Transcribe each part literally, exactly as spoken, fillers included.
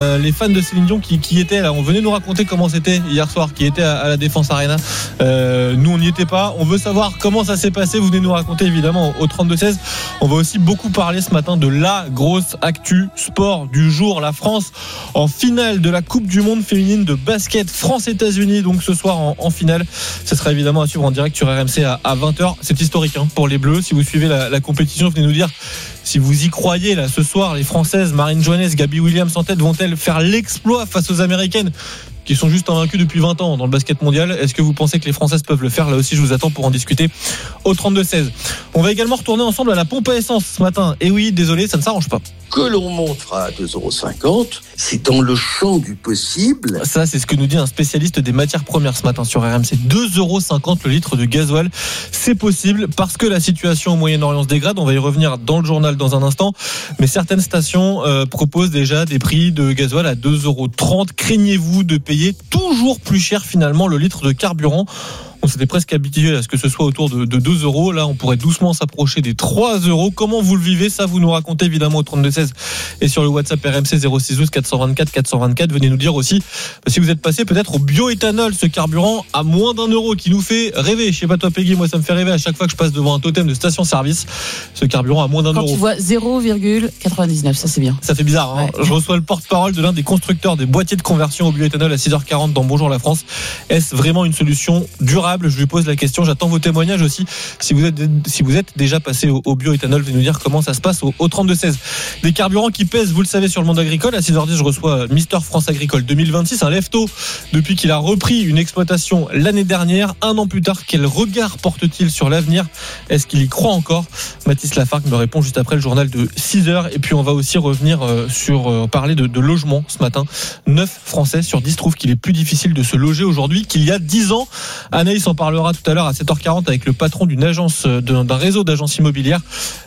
euh, les fans de Céline Dion qui, qui étaient là. On venait nous raconter comment c'était hier soir, qui était à, à la Défense Arena. Euh, nous, on n'y était pas. On veut savoir comment ça s'est passé. Vous venez nous raconter évidemment au trente-deux seize. On va aussi beaucoup parler ce matin de la grosse actu sport du jour. La France en finale de la Coupe du Monde féminine de basket France-États-Unis. Donc ce soir en, en finale. Ce sera évidemment à suivre en direct sur R M C à, à vingt heures. C'est historique hein, pour les Bleus. Si vous suivez la, la compétition, venez nous dire si vous y croyez là ce soir. Les Françaises, Marine Johannes, Gabi Williams en tête, vont-elles faire l'exploit face aux Américaines qui sont juste invaincus depuis vingt ans dans le basket mondial? Est-ce que vous pensez que les Françaises peuvent le faire? Là aussi, je vous attends pour en discuter au trente-deux seize. On va également retourner ensemble à la pompe à essence ce matin. Et oui, désolé, ça ne s'arrange pas. Que l'on montera à deux euros cinquante, c'est dans le champ du possible. Ça, c'est ce que nous dit un spécialiste des matières premières ce matin sur R M C. deux euros cinquante le litre de gasoil. C'est possible parce que la situation au Moyen-Orient se dégrade. On va y revenir dans le journal dans un instant. Mais certaines stations euh, proposent déjà des prix de gasoil à deux euros trente. Craignez-vous de payer toujours plus cher finalement le litre de carburant? On s'était presque habitué à ce que ce soit autour de, de deux euros. Là, on pourrait doucement s'approcher des trois euros. Comment vous le vivez? Ça, vous nous racontez évidemment au trente-deux seize et sur le WhatsApp R M C zéro six douze quatre cent vingt-quatre quatre cent vingt-quatre. Venez nous dire aussi si vous êtes passé peut-être au bioéthanol, ce carburant à moins d'un euro qui nous fait rêver. Je sais pas toi, Peggy, moi ça me fait rêver à chaque fois que je passe devant un totem de station-service. Ce carburant à moins d'un Quand euro. Quand tu vois zéro virgule quatre-vingt-dix-neuf, ça c'est bien. Ça fait bizarre. Hein ouais. Je reçois le porte-parole de l'un des constructeurs des boîtiers de conversion au bioéthanol à six heures quarante dans Bonjour la France. Est-ce vraiment une solution durable? Je lui pose la question. J'attends vos témoignages aussi. Si vous êtes, si vous êtes déjà passé au, au bioéthanol, venez nous dire comment ça se passe au, au trente-deux seize. Des carburants qui pèsent, vous le savez, sur le monde agricole. À six heures dix, je reçois Mister France Agricole deux mille vingt-six, un lève-tôt depuis qu'il a repris une exploitation l'année dernière. Un an plus tard, quel regard porte-t-il sur l'avenir? Est-ce qu'il y croit encore? Mathis Lafargue me répond juste après le journal de six heures. Et puis on va aussi revenir sur euh, parler de, de logement ce matin. neuf Français sur dix trouvent qu'il est plus difficile de se loger aujourd'hui qu'il y a dix ans. Anaïs en parlera tout à l'heure à sept heures quarante avec le patron d'une agence, d'un réseau d'agences immobilières.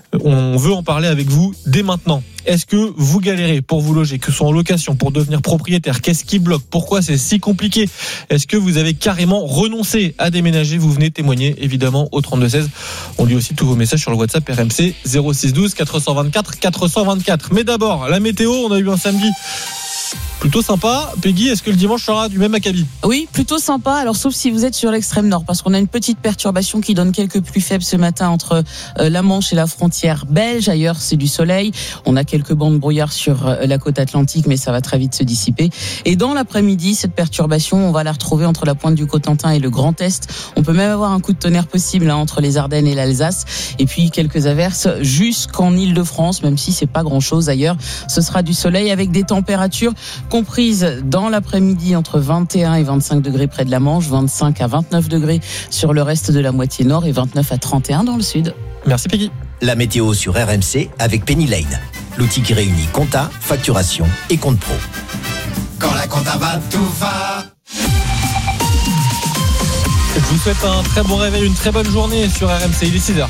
On veut en parler avec vous dès maintenant. Est-ce que vous galérez pour vous loger, que ce soit en location, pour devenir propriétaire? Qu'est-ce qui bloque? Pourquoi c'est si compliqué? Est-ce que vous avez carrément renoncé à déménager? Vous venez témoigner évidemment au trente-deux seize. On lit aussi tous vos messages sur le WhatsApp R M C zéro six douze quatre cent vingt-quatre quatre cent vingt-quatre. Mais d'abord, la météo, on a eu un samedi plutôt sympa. Peggy, est-ce que le dimanche sera du même acabit? Oui, plutôt sympa. Alors, sauf si vous êtes sur l'extrême nord, parce qu'on a une petite perturbation qui donne quelques pluies faibles ce matin entre euh, la Manche et la frontière belge. Ailleurs, c'est du soleil. On a quelques bancs de brouillard sur euh, la côte atlantique, mais ça va très vite se dissiper. Et dans l'après-midi, cette perturbation, on va la retrouver entre la pointe du Cotentin et le Grand Est. On peut même avoir un coup de tonnerre possible hein, entre les Ardennes et l'Alsace. Et puis, quelques averses jusqu'en Île-de-France, même si c'est pas grand-chose ailleurs. Ce sera du soleil avec des températures comprise dans l'après-midi entre vingt et un et vingt-cinq degrés près de la Manche, vingt-cinq à vingt-neuf degrés sur le reste de la moitié nord et vingt-neuf à trente et un dans le sud. Merci Peggy. La météo sur R M C avec Penny Lane, l'outil qui réunit compta, facturation et compte pro. Quand la compta va, tout va. Je vous souhaite un très bon réveil, une très bonne journée sur R M C. Il est six heures.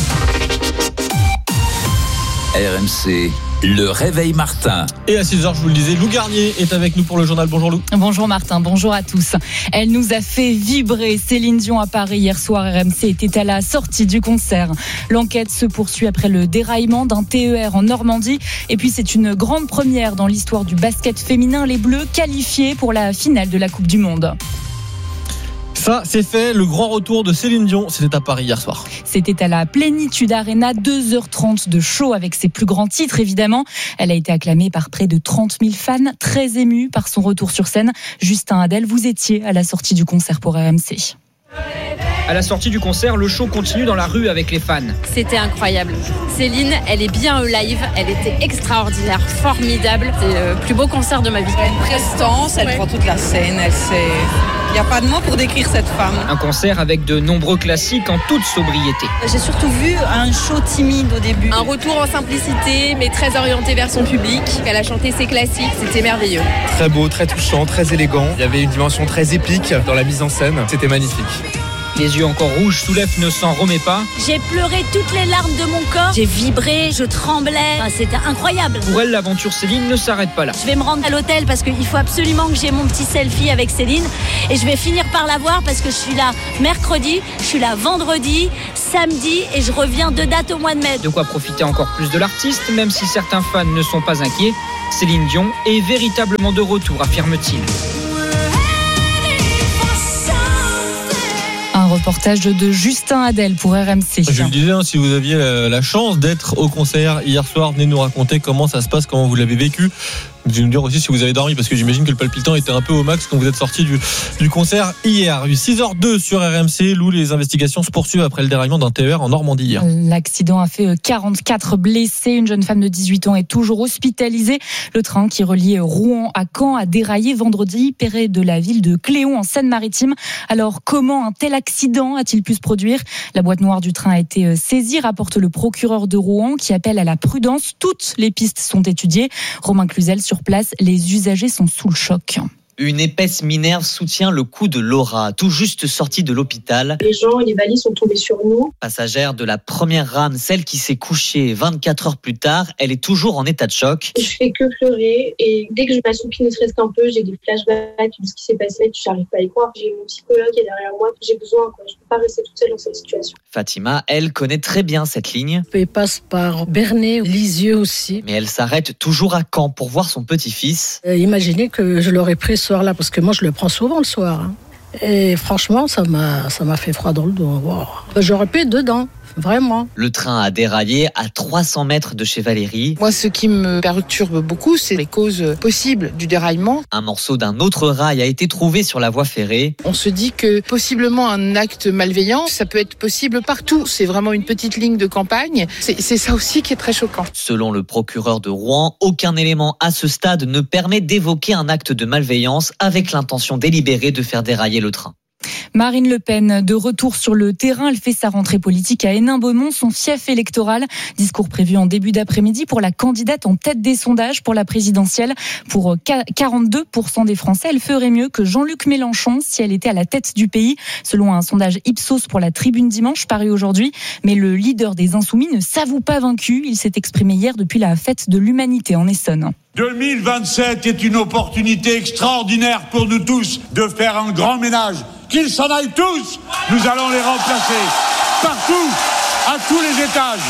R M C, le réveil Martin. Et à six heures, je vous le disais, Lou Garnier est avec nous pour le journal. Bonjour Lou. Bonjour Martin, bonjour à tous. Elle nous a fait vibrer. Céline Dion à Paris hier soir. R M C était à la sortie du concert. L'enquête se poursuit après le déraillement d'un T E R en Normandie. Et puis c'est une grande première dans l'histoire du basket féminin. Les Bleus qualifiés pour la finale de la Coupe du Monde. Ça, c'est fait. Le grand retour de Céline Dion, c'était à Paris hier soir. C'était à la Plénitude Arena, deux heures trente de show avec ses plus grands titres, évidemment. Elle a été acclamée par près de trente mille fans, très émus par son retour sur scène. Justin Hadel, vous étiez à la sortie du concert pour R M C. À la sortie du concert, le show continue dans la rue avec les fans. C'était incroyable. Céline, elle est bien live, elle était extraordinaire, formidable. C'est le plus beau concert de ma vie. Elle a une prestance, elle ouais. prend toute la scène, elle sait... Il n'y a pas de mots pour décrire cette femme. Un concert avec de nombreux classiques en toute sobriété. J'ai surtout vu un show timide au début. Un retour en simplicité, mais très orienté vers son public. Elle a chanté ses classiques, c'était merveilleux. Très beau, très touchant, très élégant. Il y avait une dimension très épique dans la mise en scène. C'était magnifique. Les yeux encore rouges, Soulef ne s'en remet pas. J'ai pleuré toutes les larmes de mon corps. J'ai vibré, je tremblais. Enfin, c'était incroyable. Pour elle, l'aventure Céline ne s'arrête pas là. Je vais me rendre à l'hôtel parce qu'il faut absolument que j'ai mon petit selfie avec Céline. Et je vais finir par la voir parce que je suis là mercredi, je suis là vendredi, samedi et je reviens deux dates au mois de mai. De quoi profiter encore plus de l'artiste, même si certains fans ne sont pas inquiets. Céline Dion est véritablement de retour, affirme-t-il. Un reportage de Justin Hadel pour R M C. Je le disais, hein, si vous aviez la, la chance d'être au concert hier soir, venez nous raconter comment ça se passe, comment vous l'avez vécu. Vous allez nous dire aussi si vous avez dormi, parce que j'imagine que le palpitant était un peu au max quand vous êtes sorti du, du concert hier. six heures deux sur R M C, où les investigations se poursuivent après le déraillement d'un T E R en Normandie hier. L'accident a fait quarante-quatre blessés. Une jeune femme de dix-huit ans est toujours hospitalisée. Le train qui reliait Rouen à Caen a déraillé vendredi près de la ville de Cléon en Seine-Maritime. Alors comment un tel accident a-t-il pu se produire ? La boîte noire du train a été saisie, rapporte le procureur de Rouen qui appelle à la prudence. Toutes les pistes sont étudiées. Romain Cluzel, sur place, les usagers sont sous le choc. Une épaisse minerve soutient le cou de Laura, tout juste sortie de l'hôpital. Les gens et les valises sont tombés sur nous. Passagère de la première rame, celle qui s'est couchée vingt-quatre heures plus tard, elle est toujours en état de choc. Je fais que pleurer et dès que je m'assoupis ne serait-ce qu'un peu, j'ai des flashbacks de ce qui s'est passé. Je n'arrive pas à y croire. J'ai mon psychologue qui est derrière moi. J'ai besoin, quoi. Je ne peux pas rester toute seule dans cette situation. Fatima, elle, connaît très bien cette ligne. Elle passe par Bernay, Lisieux aussi. Mais elle s'arrête toujours à Caen pour voir son petit-fils. Euh, imaginez que je l'aurais pris ce soir-là, parce que moi je le prends souvent le soir. Hein. Et franchement, ça m'a, ça m'a fait froid dans le dos. Wow. J'aurais pu être dedans. Vraiment. Le train a déraillé à trois cents mètres de chez Valérie. Moi, ce qui me perturbe beaucoup, c'est les causes possibles du déraillement. Un morceau d'un autre rail a été trouvé sur la voie ferrée. On se dit que possiblement un acte malveillant, ça peut être possible partout. C'est vraiment une petite ligne de campagne. C'est, c'est ça aussi qui est très choquant. Selon le procureur de Rouen, aucun élément à ce stade ne permet d'évoquer un acte de malveillance avec l'intention délibérée de faire dérailler le train. Marine Le Pen, de retour sur le terrain, elle fait sa rentrée politique à Hénin-Beaumont, son fief électoral. Discours prévu en début d'après-midi pour la candidate en tête des sondages pour la présidentielle. Pour quarante-deux pour cent des Français, elle ferait mieux que Jean-Luc Mélenchon si elle était à la tête du pays, selon un sondage Ipsos pour la Tribune Dimanche paru aujourd'hui. Mais le leader des Insoumis ne s'avoue pas vaincu. Il s'est exprimé hier depuis la fête de l'Humanité en Essonne. deux mille vingt-sept est une opportunité extraordinaire pour nous tous de faire un grand ménage. Qu'ils s'en aillent tous, nous allons les remplacer. Partout, à tous les étages.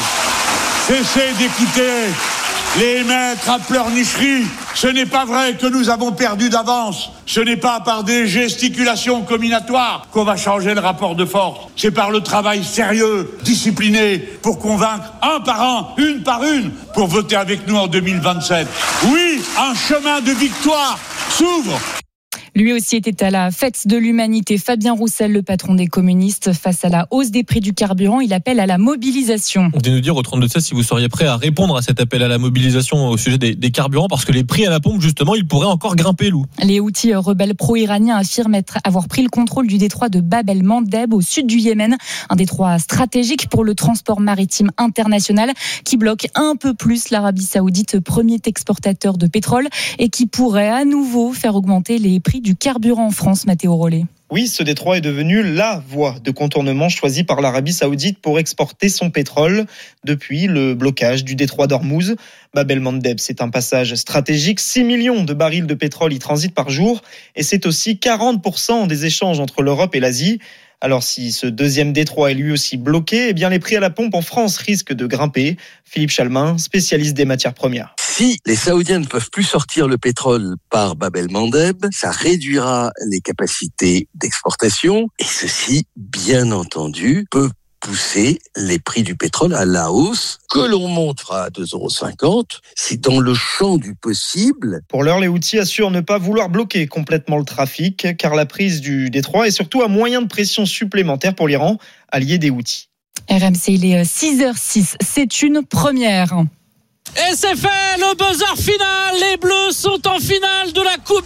Cessez d'écouter les maîtres à pleurnicherie. Ce n'est pas vrai que nous avons perdu d'avance. Ce n'est pas par des gesticulations combinatoires qu'on va changer le rapport de force. C'est par le travail sérieux, discipliné, pour convaincre un par un, une par une, pour voter avec nous en deux mille vingt-sept. Oui, un chemin de victoire s'ouvre. Lui aussi était à la fête de l'Humanité. Fabien Roussel, le patron des communistes, face à la hausse des prix du carburant, il appelle à la mobilisation. Vous venez nous dire au trente-deux seize si vous seriez prêt à répondre à cet appel à la mobilisation au sujet des, des carburants, parce que les prix à la pompe, justement, ils pourraient encore grimper, Lou. Les Houthis rebelles pro-iraniens affirment être, avoir pris le contrôle du détroit de Bab el-Mandeb au sud du Yémen, un détroit stratégique pour le transport maritime international qui bloque un peu plus l'Arabie Saoudite, premier exportateur de pétrole, et qui pourrait à nouveau faire augmenter les prix du carburant en France. Mathéo Rollet. Oui, ce détroit est devenu la voie de contournement choisie par l'Arabie Saoudite pour exporter son pétrole depuis le blocage du détroit d'Ormuz. Bab el-Mandeb, c'est un passage stratégique. six millions de barils de pétrole y transitent par jour et c'est aussi quarante pour cent des échanges entre l'Europe et l'Asie. Alors si ce deuxième détroit est lui aussi bloqué, eh bien les prix à la pompe en France risquent de grimper. Philippe Chalmin, spécialiste des matières premières. Si les Saoudiens ne peuvent plus sortir le pétrole par Bab el-Mandeb, ça réduira les capacités d'exportation et ceci, bien entendu, peut pousser les prix du pétrole à la hausse, que l'on montera à deux euros cinquante. C'est dans le champ du possible. Pour l'heure, les Houthis assurent ne pas vouloir bloquer complètement le trafic, car la prise du détroit est surtout un moyen de pression supplémentaire pour l'Iran, allié des Houthis. R M C, il est six heures six, c'est une première. Et c'est fait, le buzzer final, les Bleus sont en finale de la Coupe du Monde.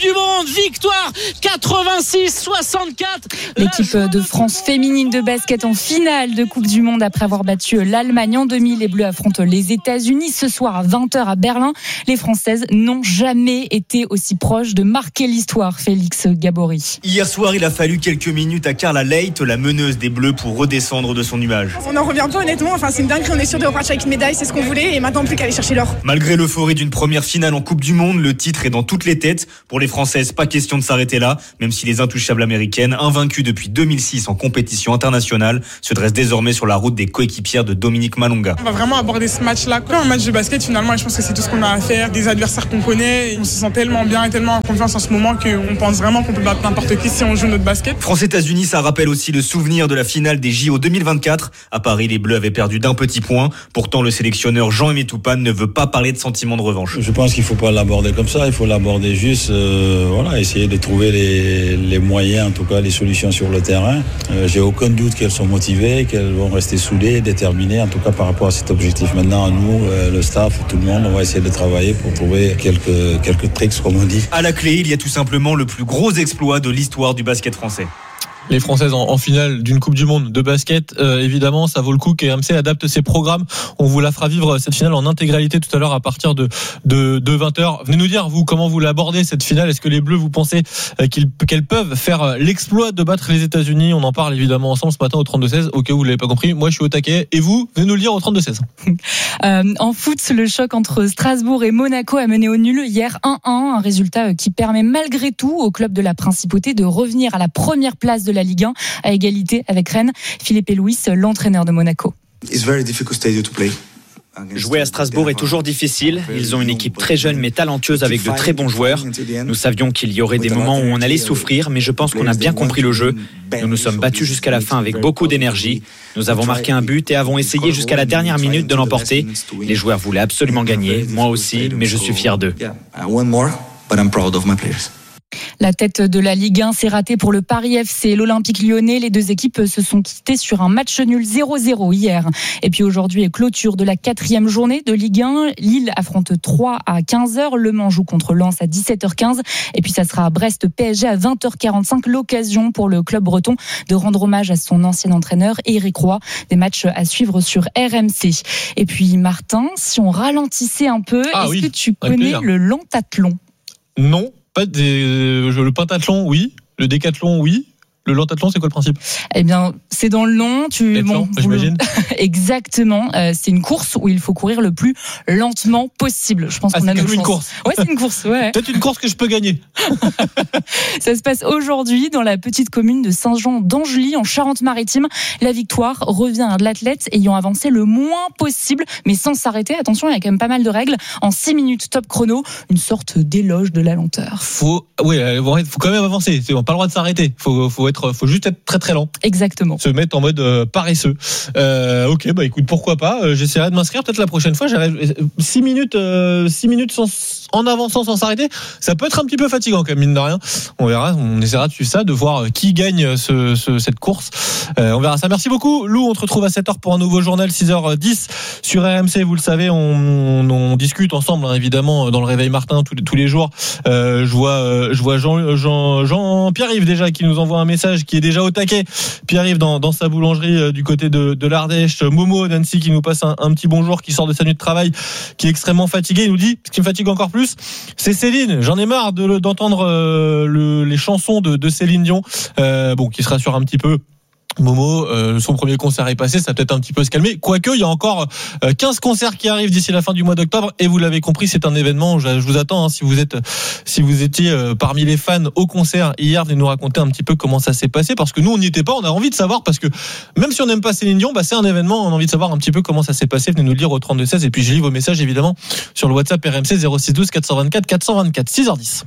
grande victoire, quatre-vingt-six soixante-quatre. L'équipe de France féminine de basket en finale de Coupe du Monde après avoir battu l'Allemagne en demi. Les Bleus affrontent les États-Unis ce soir à vingt heures à Berlin. Les Françaises n'ont jamais été aussi proches de marquer l'histoire. Félix Gabory. Hier soir, il a fallu quelques minutes à Carla Leight, la meneuse des Bleus, pour redescendre de son nuage. On n'en revient pas honnêtement, enfin, c'est une dinguerie, on est sûr de repartir avec une médaille, c'est ce qu'on voulait et maintenant plus qu'à aller chercher l'or. Malgré l'euphorie d'une première finale en Coupe du Monde, le titre est dans toutes les têtes. Pour les Françaises, pas question de s'arrêter là, même si les intouchables américaines, invaincues depuis deux mille six en compétition internationale, se dressent désormais sur la route des coéquipières de Dominique Malonga. On va vraiment aborder ce match-là comme un match de basket finalement et je pense que c'est tout ce qu'on a à faire, des adversaires qu'on connaît et on se sent tellement bien et tellement en confiance en ce moment qu'on pense vraiment qu'on peut battre n'importe qui si on joue notre basket. France-États-Unis, ça rappelle aussi le souvenir de la finale des J O deux mille vingt-quatre. À Paris, les Bleus avaient perdu d'un petit point. Pourtant, le sélectionneur Jean-Aimé Toupane ne veut pas parler de sentiment de revanche. Je pense qu'il ne faut pas l'aborder comme ça, il faut l'aborder juste, euh, voilà, essayer de trouver les, les moyens, en tout cas les solutions sur le terrain. Euh, j'ai aucun doute qu'elles sont motivées, qu'elles vont rester soudées, déterminées, en tout cas par rapport à cet objectif. Maintenant, nous, euh, le staff, tout le monde, on va essayer de travailler pour trouver quelques, quelques tricks, comme on dit. À la clé, il y a tout simplement le plus gros exploit de l'histoire du basket français. Les Françaises en, en finale d'une Coupe du Monde de basket, euh, évidemment, ça vaut le coup qu'A M C adapte ses programmes. On vous la fera vivre cette finale en intégralité tout à l'heure à partir de, de, de vingt heures. Venez nous dire, vous, comment vous l'abordez cette finale. Est-ce que les Bleus, vous pensez euh, qu'ils, qu'elles peuvent faire l'exploit de battre les États-Unis? On en parle évidemment ensemble ce matin au trente-deux seize. Au cas où vous l'avez pas compris, moi je suis au taquet. Et vous, venez nous le dire au trente-deux seize. Euh, en foot, le choc entre Strasbourg et Monaco a mené au nul hier un un, un résultat qui permet malgré tout au club de la Principauté de revenir à la première place de la Ligue un, à égalité avec Rennes. Philippe Louis, l'entraîneur de Monaco. Jouer à Strasbourg est toujours difficile. Ils ont une équipe très jeune mais talentueuse avec de très bons joueurs. Nous savions qu'il y aurait des moments où on allait souffrir, mais je pense qu'on a bien compris le jeu. Nous nous sommes battus jusqu'à la fin avec beaucoup d'énergie. Nous avons marqué un but et avons essayé jusqu'à la dernière minute de l'emporter. Les joueurs voulaient absolument gagner, moi aussi, mais je suis fier d'eux. La tête de la Ligue un s'est ratée pour le Paris F C et l'Olympique Lyonnais. Les deux équipes se sont quittées sur un match nul zéro zéro hier. Et puis aujourd'hui est clôture de la quatrième journée de Ligue un. Lille affronte Troyes à quinze heures. Le Mans joue contre Lens à dix-sept heures quinze. Et puis ça sera à Brest-P S G à vingt heures quarante-cinq. L'occasion pour le club breton de rendre hommage à son ancien entraîneur Éric Roy. Des matchs à suivre sur R M C. Et puis Martin, si on ralentissait un peu, ah est-ce oui, que tu connais le lentathlon? Non. Pas des, le pentathlon, oui. Le décathlon, oui. Le lentathlon, c'est quoi le principe? Eh bien, c'est dans le nom. Tu, bon, j'imagine. Le... Exactement. Euh, c'est une course où il faut courir le plus lentement possible. Je pense ah, qu'on a c'est nos comme une chances. course. Ouais, c'est une course. Ouais. Peut-être une course que je peux gagner. Ça se passe aujourd'hui dans la petite commune de Saint-Jean d'Angely, en Charente-Maritime. La victoire revient à l'athlète ayant avancé le moins possible, mais sans s'arrêter. Attention, il y a quand même pas mal de règles. En six minutes top chrono, une sorte d'éloge de la lenteur. Faut, oui, faut quand même avancer. On n'a pas le droit de s'arrêter. Faut, faut être, faut juste être très très lent. Exactement. Se mettre en mode euh, paresseux. Euh, ok, bah écoute, pourquoi pas. Euh, j'essaierai de m'inscrire peut-être la prochaine fois. J'arrive six minutes, euh, six minutes sans, en avançant sans s'arrêter. Ça peut être un petit peu fatigant, quand même, mine de rien. On verra. On essaiera de suivre ça, de voir qui gagne ce, ce, cette course. Euh, on verra ça. Merci beaucoup, Lou. On te retrouve à sept heures pour un nouveau journal, six heures dix sur R M C. Vous le savez, on, on, on discute ensemble, hein, évidemment, dans le Réveil Martin tous, tous les jours. Euh, je vois, euh, je vois Jean, Jean, Jean Pierre-Yves déjà qui nous envoie un message, qui est déjà au taquet. Pierre-Yves dans, dans sa boulangerie euh, du côté de, de l'Ardèche. Momo d'Annecy qui nous passe un, un petit bonjour, qui sort de sa nuit de travail, qui est extrêmement fatigué. Il nous dit, ce qui me fatigue encore plus, c'est Céline. J'en ai marre de, d'entendre euh, le, les chansons de, de Céline Dion. Euh, bon, qui se rassure un petit peu. Momo, euh, son premier concert est passé, ça va peut-être un petit peu se calmer. Quoique, il y a encore euh, quinze concerts qui arrivent d'ici la fin du mois d'octobre. Et vous l'avez compris, c'est un événement. Je, je vous attends. Hein, si vous êtes, si vous étiez euh, parmi les fans au concert hier, venez nous raconter un petit peu comment ça s'est passé. Parce que nous, on n'y était pas. On a envie de savoir. Parce que même si on n'aime pas Céline Dion, bah, c'est un événement. On a envie de savoir un petit peu comment ça s'est passé. Venez nous le dire au trente-deux seize. Et puis, je lis vos messages évidemment sur le WhatsApp R M C zéro six douze quatre cent vingt-quatre quatre cent vingt-quatre. six heures dix.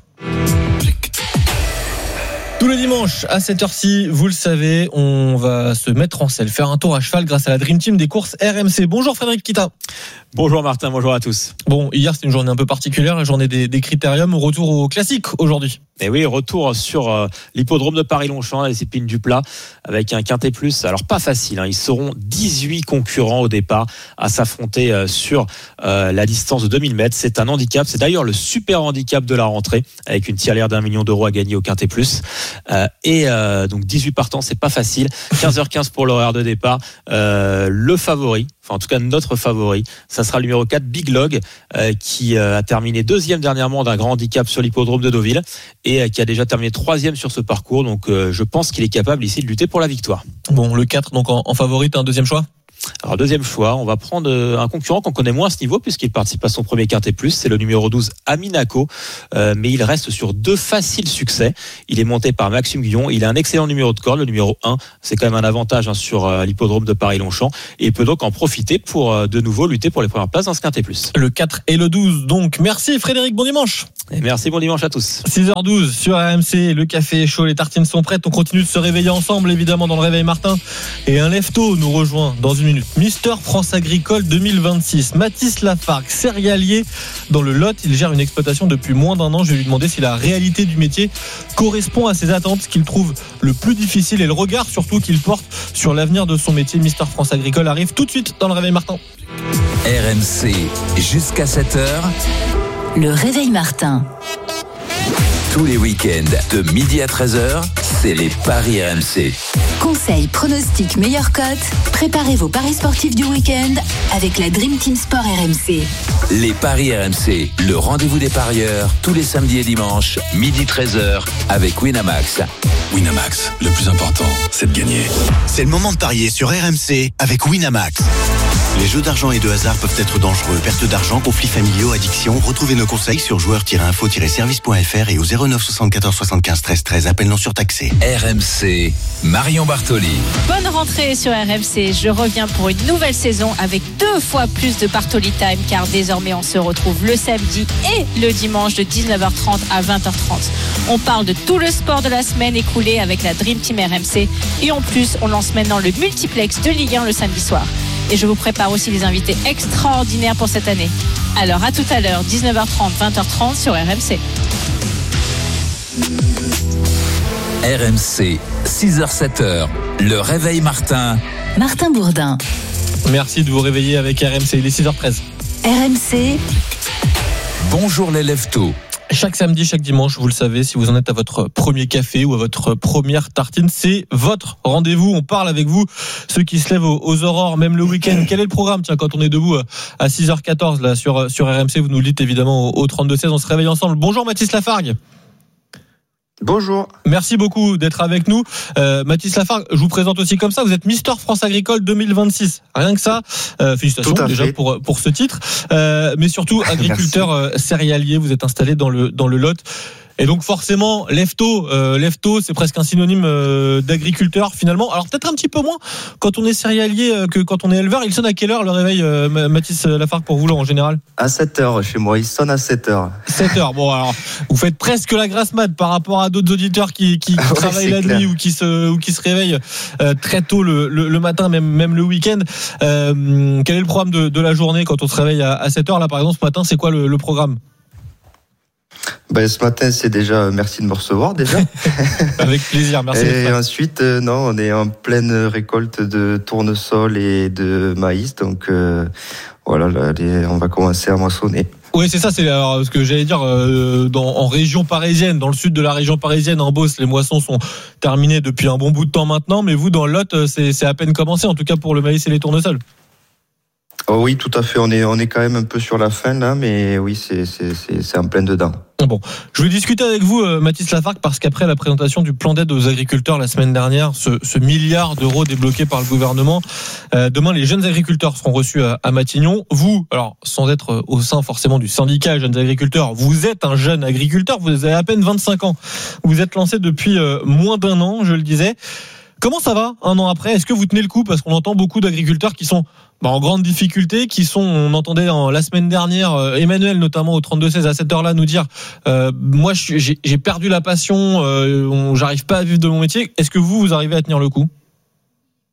Tous les dimanches à cette heure-ci, vous le savez, on va se mettre en selle, faire un tour à cheval grâce à la Dream Team des courses R M C. Bonjour Frédéric Kita. Bonjour Martin, bonjour à tous. Bon, hier c'était une journée un peu particulière, la journée des, des critériums. Retour au classique aujourd'hui. Et oui, retour sur euh, l'hippodrome de Paris-Longchamp, la discipline du plat, avec un quintet plus. Alors pas facile, hein. Ils seront dix-huit concurrents au départ à s'affronter euh, sur euh, la distance de deux mille mètres. C'est un handicap, c'est d'ailleurs le super handicap de la rentrée, avec une tirelire d'un million d'euros à gagner au quintet plus. Euh, et euh, donc dix-huit partants, c'est pas facile. quinze heures quinze pour l'horaire de départ. Euh, le favori, enfin en tout cas notre favori, ça sera le numéro quatre, Big Log, euh, qui euh, a terminé deuxième dernièrement d'un grand handicap sur l'hippodrome de Deauville et euh, qui a déjà terminé troisième sur ce parcours. Donc euh, je pense qu'il est capable ici de lutter pour la victoire. Bon, le quatre, donc en, en favori, t'as un deuxième choix ? Alors deuxième choix, on va prendre un concurrent qu'on connaît moins à ce niveau puisqu'il participe à son premier quintet plus, c'est le numéro douze Aminaco, euh, mais il reste sur deux faciles succès. Il est monté par Maxime Guillon, il a un excellent numéro de corde, le numéro un, c'est quand même un avantage hein, sur euh, l'hippodrome de Paris-Longchamp et il peut donc en profiter pour euh, de nouveau lutter pour les premières places dans ce quintet plus. Le quatre et le douze, donc merci Frédéric, bon dimanche. Et merci, bon dimanche à tous. six heures douze sur R M C, le café est chaud, les tartines sont prêtes, on continue de se réveiller ensemble évidemment dans le réveil Martin et un lève-tôt nous rejoint dans une minute. Mister France Agricole deux mille vingt-six, Mathis Lafargue, céréalier dans le Lot, il gère une exploitation depuis moins d'un an. Je vais lui demander si la réalité du métier correspond à ses attentes, ce qu'il trouve le plus difficile et le regard surtout qu'il porte sur l'avenir de son métier. Mister France Agricole arrive tout de suite dans le réveil Martin. R M C jusqu'à sept heures. Le réveil Martin. Tous les week-ends de midi à treize heures, c'est les paris R M C. Conseils, pronostics, meilleures cotes. Préparez vos paris sportifs du week-end avec la Dream Team Sport R M C. Les paris R M C, le rendez-vous des parieurs, tous les samedis et dimanches, midi treize heures, avec Winamax. Winamax, le plus important, c'est de gagner. C'est le moment de parier sur R M C avec Winamax. Les jeux d'argent et de hasard peuvent être dangereux. Perte d'argent, conflits familiaux, addiction. Retrouvez nos conseils sur joueurs tiret info tiret service point f r et au zéro neuf soixante-quatorze soixante-quinze treize treize. Appel non surtaxé. R M C, Marion Bartoli. Bonne rentrée sur R M C. Je reviens pour une nouvelle saison avec deux fois plus de Bartoli Time car désormais on se retrouve le samedi et le dimanche de dix-neuf heures trente à vingt heures trente. On parle de tout le sport de la semaine écoulé avec la Dream Team R M C et en plus on lance maintenant le multiplex de Ligue un le samedi soir. Et je vous prépare aussi des invités extraordinaires pour cette année. Alors à tout à l'heure, dix-neuf heures trente, vingt heures trente sur R M C. R M C, six heures sept heures, le réveil Martin. Martin Bourdin. Merci de vous réveiller avec R M C, il est six heures treize. R M C. Bonjour les lève-tôt. Chaque samedi, chaque dimanche, vous le savez, si vous en êtes à votre premier café ou à votre première tartine, c'est votre rendez-vous. On parle avec vous, ceux qui se lèvent aux, aux aurores, même le week-end. Quel est le programme ? Tiens, quand on est debout à six heures quatorze là, sur, sur R M C, vous nous le dites évidemment au, au trente-deux seize, on se réveille ensemble. Bonjour Mathis Lafargue. Bonjour. Merci beaucoup d'être avec nous. Euh, Mathis Lafargue, je vous présente aussi comme ça. Vous êtes Mister France Agricole deux mille vingt-six. Rien que ça. Euh, félicitations déjà pour, pour ce titre. Euh, mais surtout, agriculteur euh, céréalier. Vous êtes installé dans le, dans le Lot. Et donc forcément, lève-tôt, euh, lève-tôt, c'est presque un synonyme euh, d'agriculteur finalement. Alors peut-être un petit peu moins quand on est céréalier euh, que quand on est éleveur. Il sonne à quelle heure le réveil, euh, Mathis Lafargue, pour vous là en général ? À sept heures chez moi, il sonne à sept heures. sept heures, bon alors, vous faites presque la grasse mat par rapport à d'autres auditeurs qui, qui, qui ouais, travaillent la clair. nuit ou qui se, ou qui se réveillent euh, très tôt le, le, le matin, même, même le week-end. Euh, quel est le programme de, de la journée quand on se réveille à, à sept heures là par exemple ce matin, c'est quoi le, le programme ? Ben, ce matin, c'est déjà merci de me recevoir déjà. Avec plaisir, merci. Et ensuite, euh, non, on est en pleine récolte de tournesol et de maïs, donc euh, voilà, là, les, on va commencer à moissonner. Oui, c'est ça, c'est alors, ce que j'allais dire euh, dans, en région parisienne, dans le sud de la région parisienne, en Beauce, les moissons sont terminées depuis un bon bout de temps maintenant, mais vous, dans le Lot, c'est, c'est à peine commencé, en tout cas pour le maïs et les tournesols. Oh oui, tout à fait. On est, on est quand même un peu sur la fin là, mais oui, c'est, c'est, c'est, c'est en plein dedans. Bon, je vais discuter avec vous, euh, Mathis Lafargue, parce qu'après la présentation du plan d'aide aux agriculteurs la semaine dernière, ce, ce milliard d'euros débloqué par le gouvernement, euh, demain les jeunes agriculteurs seront reçus à, à Matignon. Vous, alors sans être au sein forcément du syndicat jeunes agriculteurs, vous êtes un jeune agriculteur, vous avez à peine vingt-cinq ans, vous êtes lancé depuis euh, moins d'un an, je le disais. Comment ça va un an après ? Est-ce que vous tenez le coup ? Parce qu'on entend beaucoup d'agriculteurs qui sont bah, en grande difficulté, qui sont, on entendait en, la semaine dernière, euh, Emmanuel notamment au trente-deux seize à cette heure-là nous dire euh, moi je, j'ai, j'ai perdu la passion, euh, on, j'arrive pas à vivre de mon métier. Est-ce que vous, vous arrivez à tenir le coup ?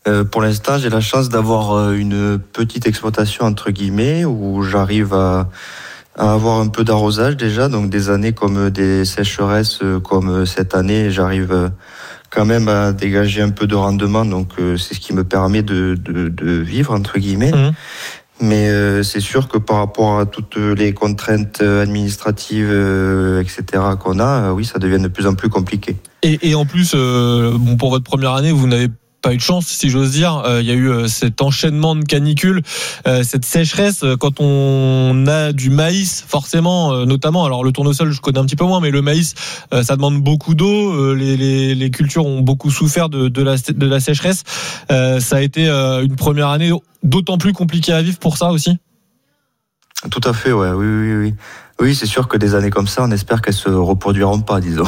Euh, pour l'instant, j'ai la chance d'avoir une petite exploitation entre guillemets où j'arrive à, à avoir un peu d'arrosage déjà. Donc des années comme des sécheresses comme cette année, j'arrive quand même à dégager un peu de rendement. Donc c'est ce qui me permet de, de, de vivre entre guillemets. Mmh. Mais euh, c'est sûr que par rapport à toutes les contraintes administratives, euh, et cetera qu'on a, euh, oui, ça devient de plus en plus compliqué. Et, et en plus, euh, bon, pour votre première année, vous n'avez pas eu de chance, si j'ose dire. Il euh, y a eu euh, cet enchaînement de canicules, euh, cette sécheresse. Quand on a du maïs, forcément, euh, notamment, alors le tournesol, je connais un petit peu moins, mais le maïs, euh, ça demande beaucoup d'eau. Euh, les, les, les cultures ont beaucoup souffert de, de, la, de la sécheresse. Euh, ça a été euh, une première année d'autant plus compliquée à vivre pour ça aussi. Tout à fait, ouais, oui, oui, oui. Oui, c'est sûr que des années comme ça, on espère qu'elles se reproduiront pas, disons.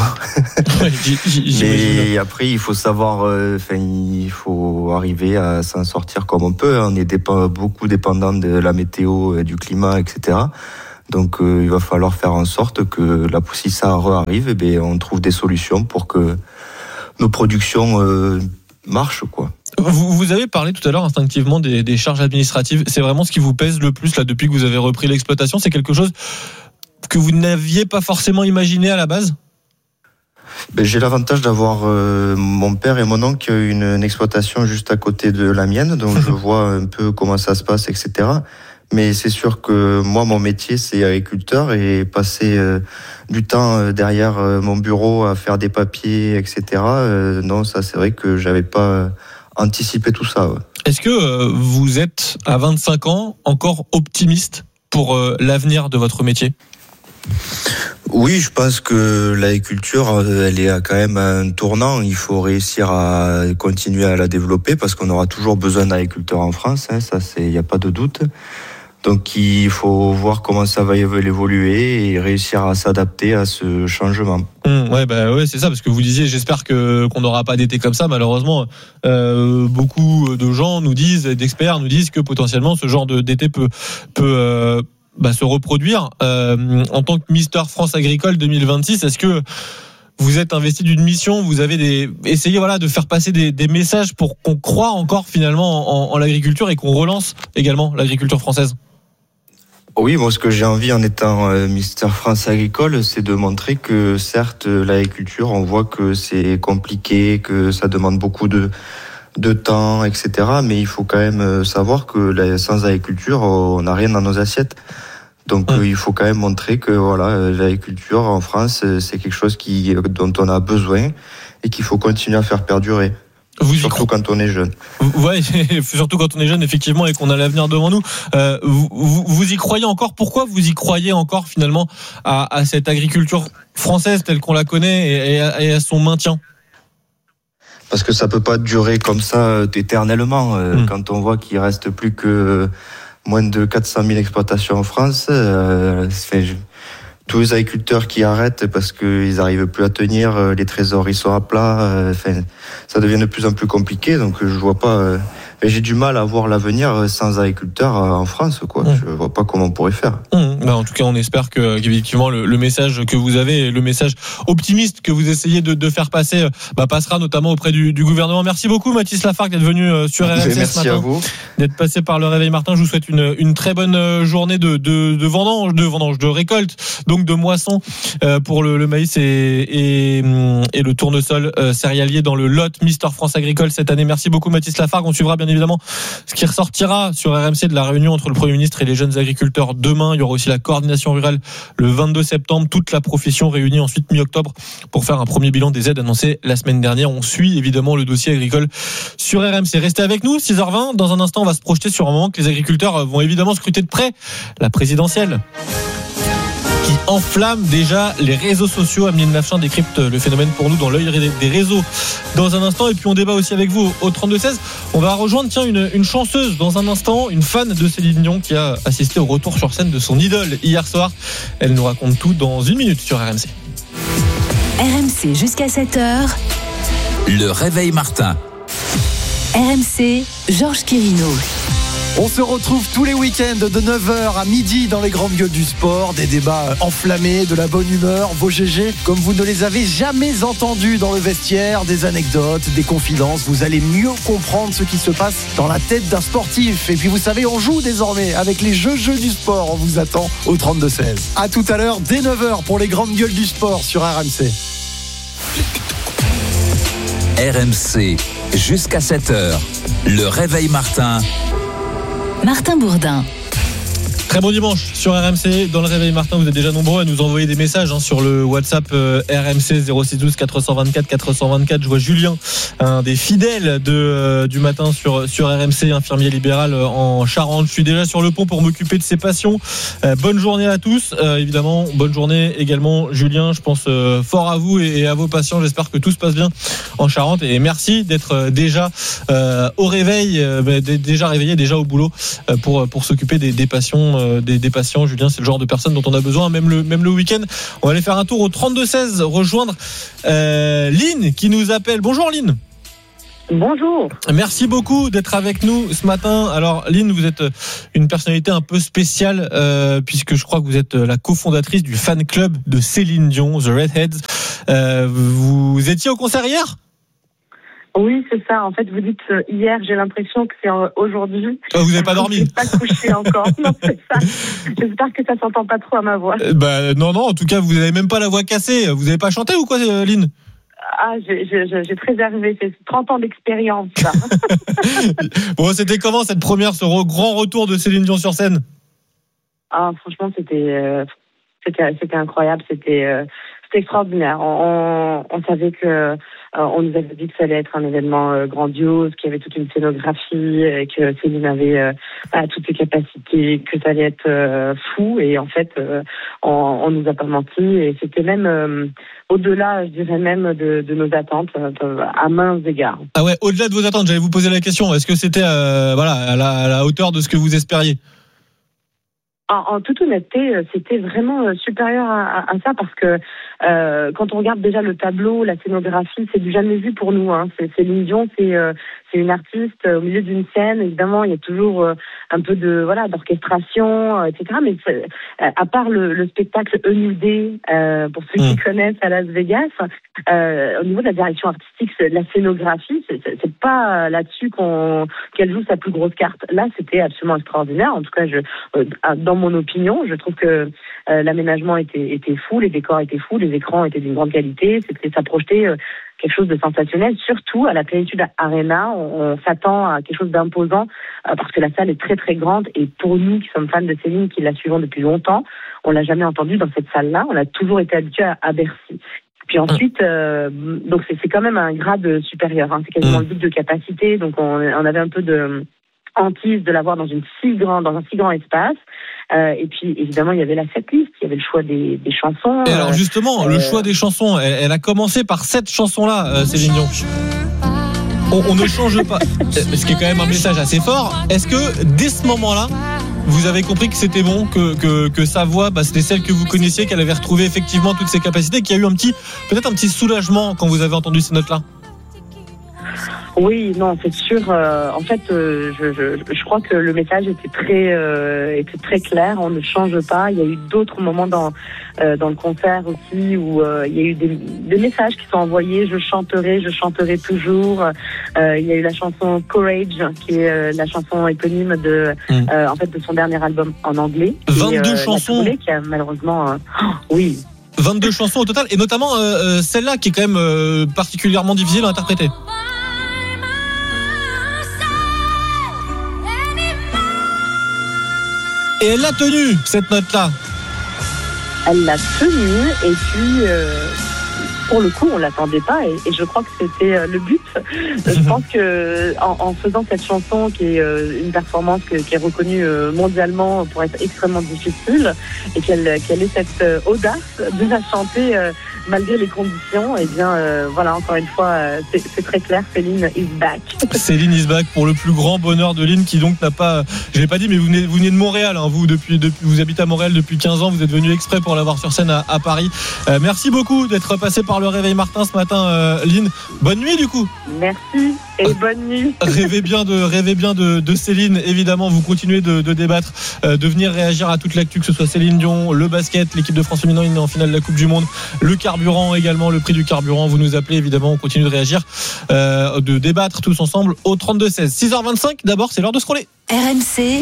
Mais après, il faut savoir, enfin, euh, il faut arriver à s'en sortir comme on peut. On est dépend, beaucoup dépendant de la météo, du climat, et cetera. Donc, euh, il va falloir faire en sorte que, là, si ça arrive, eh bien, on trouve des solutions pour que nos productions euh, marchent, quoi. Vous, vous avez parlé tout à l'heure instinctivement des, des charges administratives. C'est vraiment ce qui vous pèse le plus là depuis que vous avez repris l'exploitation. C'est quelque chose que vous n'aviez pas forcément imaginé à la base ? Ben, j'ai l'avantage d'avoir euh, mon père et mon oncle une, une exploitation juste à côté de la mienne, donc je vois un peu comment ça se passe, et cetera. Mais c'est sûr que moi, mon métier, c'est agriculteur et passer euh, du temps euh, derrière euh, mon bureau à faire des papiers, et cetera. Euh, non, ça, c'est vrai que j'avais pas euh, anticipé tout ça. Ouais. Est-ce que euh, vous êtes, à vingt-cinq ans, encore optimiste pour euh, l'avenir de votre métier ? Oui, je pense que l'agriculture, elle est quand même à un tournant. Il faut réussir à continuer à la développer parce qu'on aura toujours besoin d'agriculteurs en France. Hein, ça, c'est, il n'y a pas de doute. Donc, il faut voir comment ça va évoluer et réussir à s'adapter à ce changement. Mmh, ouais, bah ouais, c'est ça, parce que vous disiez, j'espère que qu'on n'aura pas d'été comme ça. Malheureusement, euh, beaucoup de gens nous disent, d'experts nous disent que potentiellement ce genre de, d'été peut peut euh, Bah, se reproduire. Euh, en tant que Mister France Agricole deux mille vingt-six, est-ce que vous êtes investi d'une mission, vous avez des, essayé voilà, de faire passer des, des messages pour qu'on croie encore finalement en, en l'agriculture et qu'on relance également l'agriculture française ? Oui, moi ce que j'ai envie en étant euh, Mister France Agricole, c'est de montrer que certes l'agriculture, on voit que c'est compliqué, que ça demande beaucoup de de temps, et cetera. Mais il faut quand même savoir que sans agriculture, on n'a rien dans nos assiettes. Donc mmh. il faut quand même montrer que voilà, l'agriculture en France, c'est quelque chose qui, dont on a besoin et qu'il faut continuer à faire perdurer. Vous surtout cro- quand on est jeune. Ouais, surtout quand on est jeune, effectivement, et qu'on a l'avenir devant nous. Euh, vous, vous, vous y croyez encore ? Pourquoi vous y croyez encore finalement à, à cette agriculture française telle qu'on la connaît et, et, à, et à son maintien ? Parce que ça peut pas durer comme ça éternellement. Mmh. Quand on voit qu'il reste plus que moins de quatre cent mille exploitations en France, euh, c'est, tous les agriculteurs qui arrêtent parce qu'ils n'arrivent plus à tenir, les trésors ils sont à plat, euh, ça devient de plus en plus compliqué. Donc je vois pas. Euh, j'ai du mal à voir l'avenir sans agriculteurs en France, quoi. Mmh. Je vois pas comment on pourrait faire. Mmh. Bah en tout cas, on espère que qu'effectivement le, le message que vous avez, le message optimiste que vous essayez de, de faire passer, bah, passera notamment auprès du, du gouvernement. Merci beaucoup, Mathis Lafargue, d'être venu sur R M C Merci ce matin, à vous. D'être passé par le Réveil Martin. Je vous souhaite une, une très bonne journée de, de, de vendange, de vendange, de récolte, donc de moisson euh, pour le, le maïs et, et, et le tournesol euh, céréalier dans le Lot Mister France Agricole cette année. Merci beaucoup, Mathis Lafargue. On suivra bien évidemment ce qui ressortira sur R M C de la réunion entre le Premier ministre et les jeunes agriculteurs demain. Il y aura aussi la coordination rurale le vingt-deux septembre. Toute la profession réunie ensuite mi-octobre pour faire un premier bilan des aides annoncées la semaine dernière. On suit évidemment le dossier agricole sur R M C. Restez avec nous, six heures vingt. Dans un instant, on va se projeter sur un moment que les agriculteurs vont évidemment scruter de près, la présidentielle, qui enflamme déjà les réseaux sociaux. Ameline Lafchin décrypte le phénomène pour nous dans l'œil des réseaux dans un instant. Et puis on débat aussi avec vous au trente-deux seize. On va rejoindre tiens une, une chanceuse dans un instant, une fan de Céline Dion qui a assisté au retour sur scène de son idole hier soir. Elle nous raconte tout dans une minute sur R M C. R M C jusqu'à sept heures. Le Réveil Martin. R M C, Georges Quirino. On se retrouve tous les week-ends de neuf heures à midi dans les grandes gueules du sport. Des débats enflammés, de la bonne humeur, vos G G comme vous ne les avez jamais entendus dans le vestiaire, des anecdotes, des confidences. Vous allez mieux comprendre ce qui se passe dans la tête d'un sportif. Et puis vous savez, on joue désormais avec les jeux jeux du sport. On vous attend au trente-deux seize. À tout à l'heure dès neuf heures pour les grandes gueules du sport sur R M C. R M C jusqu'à sept heures. Le réveil Martin. Martin Bourdin. Très bon dimanche sur R M C. Dans le réveil Martin, vous êtes déjà nombreux à nous envoyer des messages hein, sur le WhatsApp euh, R M C zéro six douze quatre cent vingt-quatre quatre cent vingt-quatre. Je vois Julien, un des fidèles de, euh, du matin sur, sur R M C, infirmier libéral euh, en Charente. Je suis déjà sur le pont pour m'occuper de ses passions. Euh, bonne journée à tous. Euh, évidemment, bonne journée également Julien. Je pense euh, fort à vous et, et à vos patients. J'espère que tout se passe bien en Charente. Et merci d'être euh, déjà euh, au réveil, euh, déjà réveillé, déjà au boulot euh, pour, pour s'occuper des, des passions. Des, des patients. Julien, c'est le genre de personne dont on a besoin même le, même le week-end. On va aller faire un tour au trente-deux seize, rejoindre euh, Lynn qui nous appelle. Bonjour Lynn. Bonjour. Merci beaucoup d'être avec nous ce matin. Alors Lynn, vous êtes une personnalité un peu spéciale euh, puisque je crois que vous êtes la cofondatrice du fan club de Céline Dion, The Redheads. Euh, vous étiez au concert hier ? Oui, c'est ça. En fait, vous dites euh, hier, j'ai l'impression que c'est euh, aujourd'hui. Oh, vous n'avez pas dormi ? Je n'ai pas couché encore. Non, c'est ça. J'espère que ça ne s'entend pas trop à ma voix. Euh, bah, non, non, en tout cas, vous n'avez même pas la voix cassée. Vous n'avez pas chanté ou quoi, Lynn ? Ah, j'ai, j'ai, j'ai préservé. C'est trente ans d'expérience, ça. Bon, c'était comment cette première, ce re- grand retour de Céline Dion sur scène ? Ah, franchement, c'était, euh, c'était, c'était incroyable. C'était, euh, c'était extraordinaire. On, on, on savait que Euh, on nous avait dit que ça allait être un événement euh, grandiose, qu'il y avait toute une scénographie, euh, que Céline avait euh, bah, toutes ses capacités, que ça allait être euh, fou. Et en fait, euh, on, on nous a pas menti. Et c'était même euh, au-delà, je dirais même, de, de nos attentes euh, à maints égards. Ah ouais, au-delà de vos attentes, j'allais vous poser la question. Est-ce que c'était euh, voilà, à la, à la hauteur de ce que vous espériez ? En, en toute honnêteté, c'était vraiment supérieur à, à, à ça parce que euh, quand on regarde déjà le tableau, la scénographie, c'est du jamais vu pour nous. Hein. C'est, Céline Dion, c'est, euh, c'est une artiste au milieu d'une scène. Évidemment, il y a toujours euh, un peu de voilà d'orchestration, euh, et cetera. Mais euh, à part le, le spectacle E N U D, euh, pour ceux qui mmh. connaissent à Las Vegas, euh, au niveau de la direction artistique, la scénographie, c'est, c'est, c'est pas là-dessus qu'on qu'elle joue sa plus grosse carte. Là, c'était absolument extraordinaire. En tout cas, je euh, dans mon opinion, je trouve que euh, l'aménagement était, était fou, les décors étaient fous, les écrans étaient d'une grande qualité, c'était, ça projetait euh, quelque chose de sensationnel, surtout à la Plénitude Arena, on, on s'attend à quelque chose d'imposant euh, parce que la salle est très très grande et pour nous qui sommes fans de Céline, qui la suivons depuis longtemps, on l'a jamais entendue dans cette salle-là, on a toujours été habitués à, à Bercy. Puis ensuite, euh, donc c'est, c'est quand même un grade supérieur, hein, c'est quasiment le double de capacité, donc on, on avait un peu de hantise de l'avoir dans une si grande, dans un si grand espace. Euh, et puis évidemment, il y avait la setlist, il y avait le choix des, des chansons. Et alors justement, euh, le choix des chansons, elle, elle a commencé par cette chanson-là, euh, Céline Dion. On, on ne change pas, ce qui est quand même un message assez fort. Est-ce que dès ce moment-là, vous avez compris que c'était bon, que, que, que sa voix, bah, c'était celle que vous connaissiez, qu'elle avait retrouvé effectivement toutes ses capacités, qu'il y a eu un petit, peut-être un petit soulagement quand vous avez entendu ces notes-là? Oui, non, c'est sûr. Euh, en fait, euh, je, je, je crois que le message était très, euh, était très clair. On ne change pas. Il y a eu d'autres moments dans euh, dans le concert aussi où euh, il y a eu des, des messages qui sont envoyés. Je chanterai, je chanterai toujours. Euh, il y a eu la chanson Courage, qui est euh, la chanson éponyme de, mmh. euh, en fait, de son dernier album en anglais. vingt-deux et, euh, chansons. Tournée, qui a malheureusement, euh, oh, oui. vingt-deux chansons au total, et notamment euh, celle-là qui est quand même euh, particulièrement difficile à interpréter. Et elle l'a tenue, cette note-là. Elle l'a tenue, et puis, euh, pour le coup, on l'attendait pas, et, et je crois que c'était euh, le but. Je pense que en, en faisant cette chanson, qui est euh, une performance que, qui est reconnue euh, mondialement pour être extrêmement difficile, et qu'elle, qu'elle ait cette euh, audace de la chanter euh, malgré les conditions, et eh bien, euh, voilà, encore une fois, euh, c'est, c'est très clair, Céline is back. Céline is back pour le plus grand bonheur de Lynn, qui donc n'a pas, je l'ai pas dit, mais vous venez, vous venez de Montréal, hein, vous, depuis, depuis, vous habitez à Montréal depuis quinze ans, vous êtes venu exprès pour l'avoir sur scène à, à Paris. Euh, merci beaucoup d'être passé par par le réveil Martin ce matin, euh, Lynn. Bonne nuit du coup. Merci et bonne nuit. Rêvez bien de, rêvez bien de, de Céline. Évidemment, vous continuez de, de débattre, euh, de venir réagir à toute l'actu, que ce soit Céline Dion, le basket, l'équipe de France féminine en finale de la Coupe du Monde, le carburant également, le prix du carburant. Vous nous appelez évidemment, on continue de réagir, euh, de débattre tous ensemble au trente-deux seize. six heures vingt-cinq, d'abord, c'est l'heure de scroller. R M C.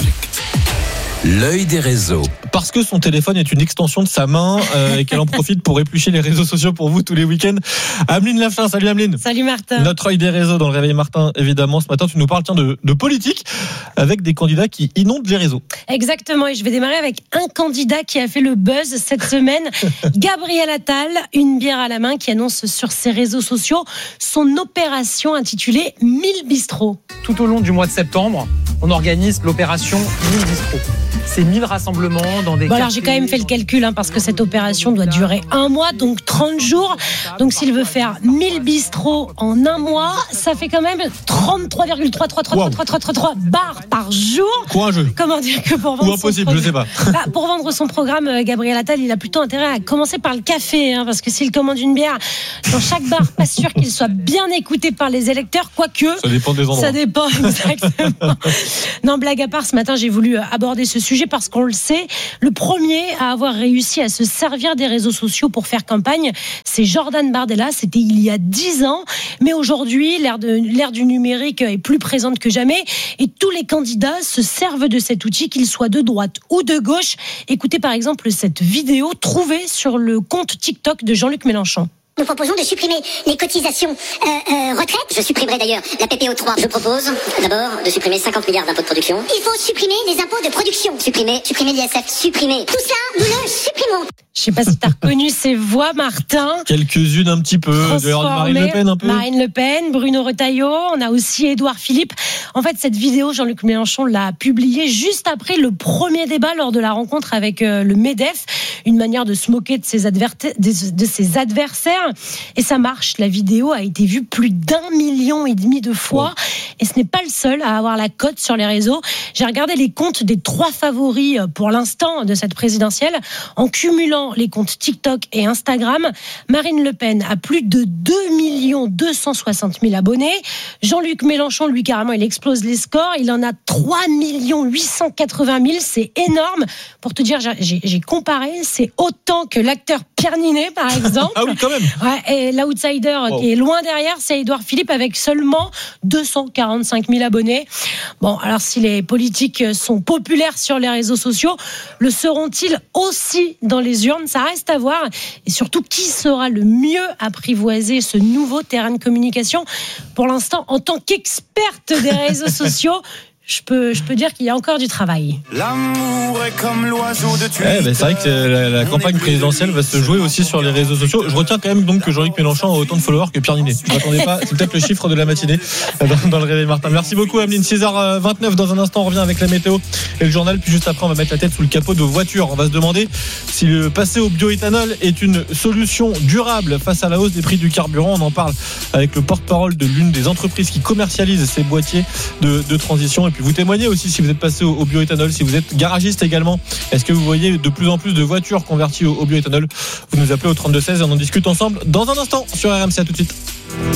L'œil des réseaux. Parce que son téléphone est une extension de sa main euh, et qu'elle en profite pour éplucher les réseaux sociaux pour vous tous les week-ends. Ameline Laflin, salut Ameline. Salut Martin. Notre œil des réseaux dans le réveil Martin, évidemment. Ce matin, tu nous parles tiens, de, de politique avec des candidats qui inondent les réseaux. Exactement, et je vais démarrer avec un candidat qui a fait le buzz cette semaine. Gabriel Attal, une bière à la main, qui annonce sur ses réseaux sociaux son opération intitulée mille bistrots. Tout au long du mois de septembre, on organise l'opération mille bistrots. C'est mille rassemblements dans des... Bon alors j'ai quand même fait le calcul hein, parce que cette opération doit durer un mois, donc trente jours. Donc s'il veut faire mille bistrots en un mois, ça fait quand même trente-trois virgule trois trois trois trois trois trois trois bars par jour. Courageux. Comment dire que pour vendre Ou impossible, son je sais pas. Bah, pour vendre son programme, Gabriel Attal, il a plutôt intérêt à commencer par le café, hein, parce que s'il commande une bière dans chaque bar, pas sûr qu'il soit bien écouté par les électeurs, quoique... Ça dépend des endroits. Ça dépend, exactement. Non, blague à part, ce matin, j'ai voulu aborder ce sujet parce qu'on le sait, le premier à avoir réussi à se servir des réseaux sociaux pour faire campagne, c'est Jordan Bardella. C'était il y a dix ans. Mais aujourd'hui, l'ère, de, l'ère du numérique est plus présente que jamais et tous les candidats se servent de cet outil, qu'ils soient de droite ou de gauche. Écoutez par exemple cette vidéo trouvée sur le compte TikTok de Jean-Luc Mélenchon. Nous proposons de supprimer les cotisations euh, euh, retraite. Je supprimerai d'ailleurs la P P O trois. Je propose d'abord de supprimer cinquante milliards d'impôts de production. Il faut supprimer les impôts de production. Supprimer, supprimer l'I S F, supprimer. Tout ça, nous le supprimons. Je sais pas si tu as reconnu ces voix, Martin. Quelques-unes un petit peu, de Marine Le Pen un peu. Marine Le Pen, Bruno Retailleau, on a aussi Édouard Philippe. En fait, cette vidéo, Jean-Luc Mélenchon l'a publiée juste après le premier débat lors de la rencontre avec euh, le MEDEF. Une manière de se moquer de ses, adver- de, de ses adversaires. Et ça marche. La vidéo a été vue plus d'un million et demi de fois. Oh. Et ce n'est pas le seul à avoir la cote sur les réseaux. J'ai regardé les comptes des trois favoris pour l'instant de cette présidentielle. En cumulant les comptes TikTok et Instagram, Marine Le Pen a plus de deux millions deux cent soixante mille abonnés. Jean-Luc Mélenchon, lui, carrément, il explose les scores. Il en a trois millions huit cent quatre-vingt mille. C'est énorme. Pour te dire, j'ai, j'ai comparé. C'est autant que l'acteur Pierre Ninet, par exemple. Ah oui, quand même. Ouais, et l'outsider oh. qui est loin derrière, c'est Édouard Philippe avec seulement deux cent quarante-cinq mille abonnés. Bon, alors si les politiques sont populaires sur les réseaux sociaux, le seront-ils aussi dans les urnes? Ça reste à voir. Et surtout, qui sera le mieux apprivoiser ce nouveau terrain de communication? Pour l'instant, en tant qu'experte des réseaux sociaux, Je peux, je peux dire qu'il y a encore du travail. L'amour est comme l'oiseau de Twitter. Eh ben, c'est vrai que la, la campagne présidentielle va se jouer aussi sur les réseaux sociaux. Je retiens quand même donc que Jean-Luc Mélenchon a autant de followers que Pierre Ninet. Je ne m'attendais pas. C'est peut-être le chiffre de la matinée dans, dans le réveil Martin. Merci beaucoup Ameline. six heures vingt-neuf. Dans un instant, on revient avec la météo et le journal. Puis juste après, on va mettre la tête sous le capot de voitures. On va se demander si le passer au bioéthanol est une solution durable face à la hausse des prix du carburant. On en parle avec le porte-parole de l'une des entreprises qui commercialise ces boîtiers de, de transition. Et puis vous témoignez aussi si vous êtes passé au, au bioéthanol, si vous êtes garagiste également. Est-ce que vous voyez de plus en plus de voitures converties au, au bioéthanol? Vous nous appelez au trente-deux seize et on en discute ensemble dans un instant sur R M C. À tout de suite.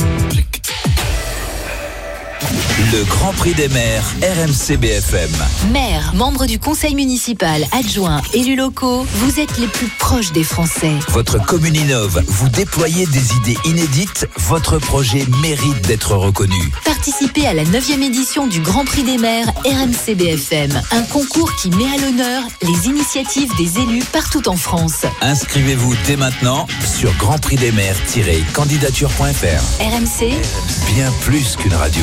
Le Grand Prix des maires, R M C B F M. Maires, membres du conseil municipal, adjoints, élus locaux, vous êtes les plus proches des Français. Votre commune innove, vous déployez des idées inédites, votre projet mérite d'être reconnu. Participez à la neuvième édition du Grand Prix des maires R M C B F M, un concours qui met à l'honneur les initiatives des élus partout en France. Inscrivez-vous dès maintenant sur grand prix des maires tiret candidature point f r. R M C, bien plus qu'une radio.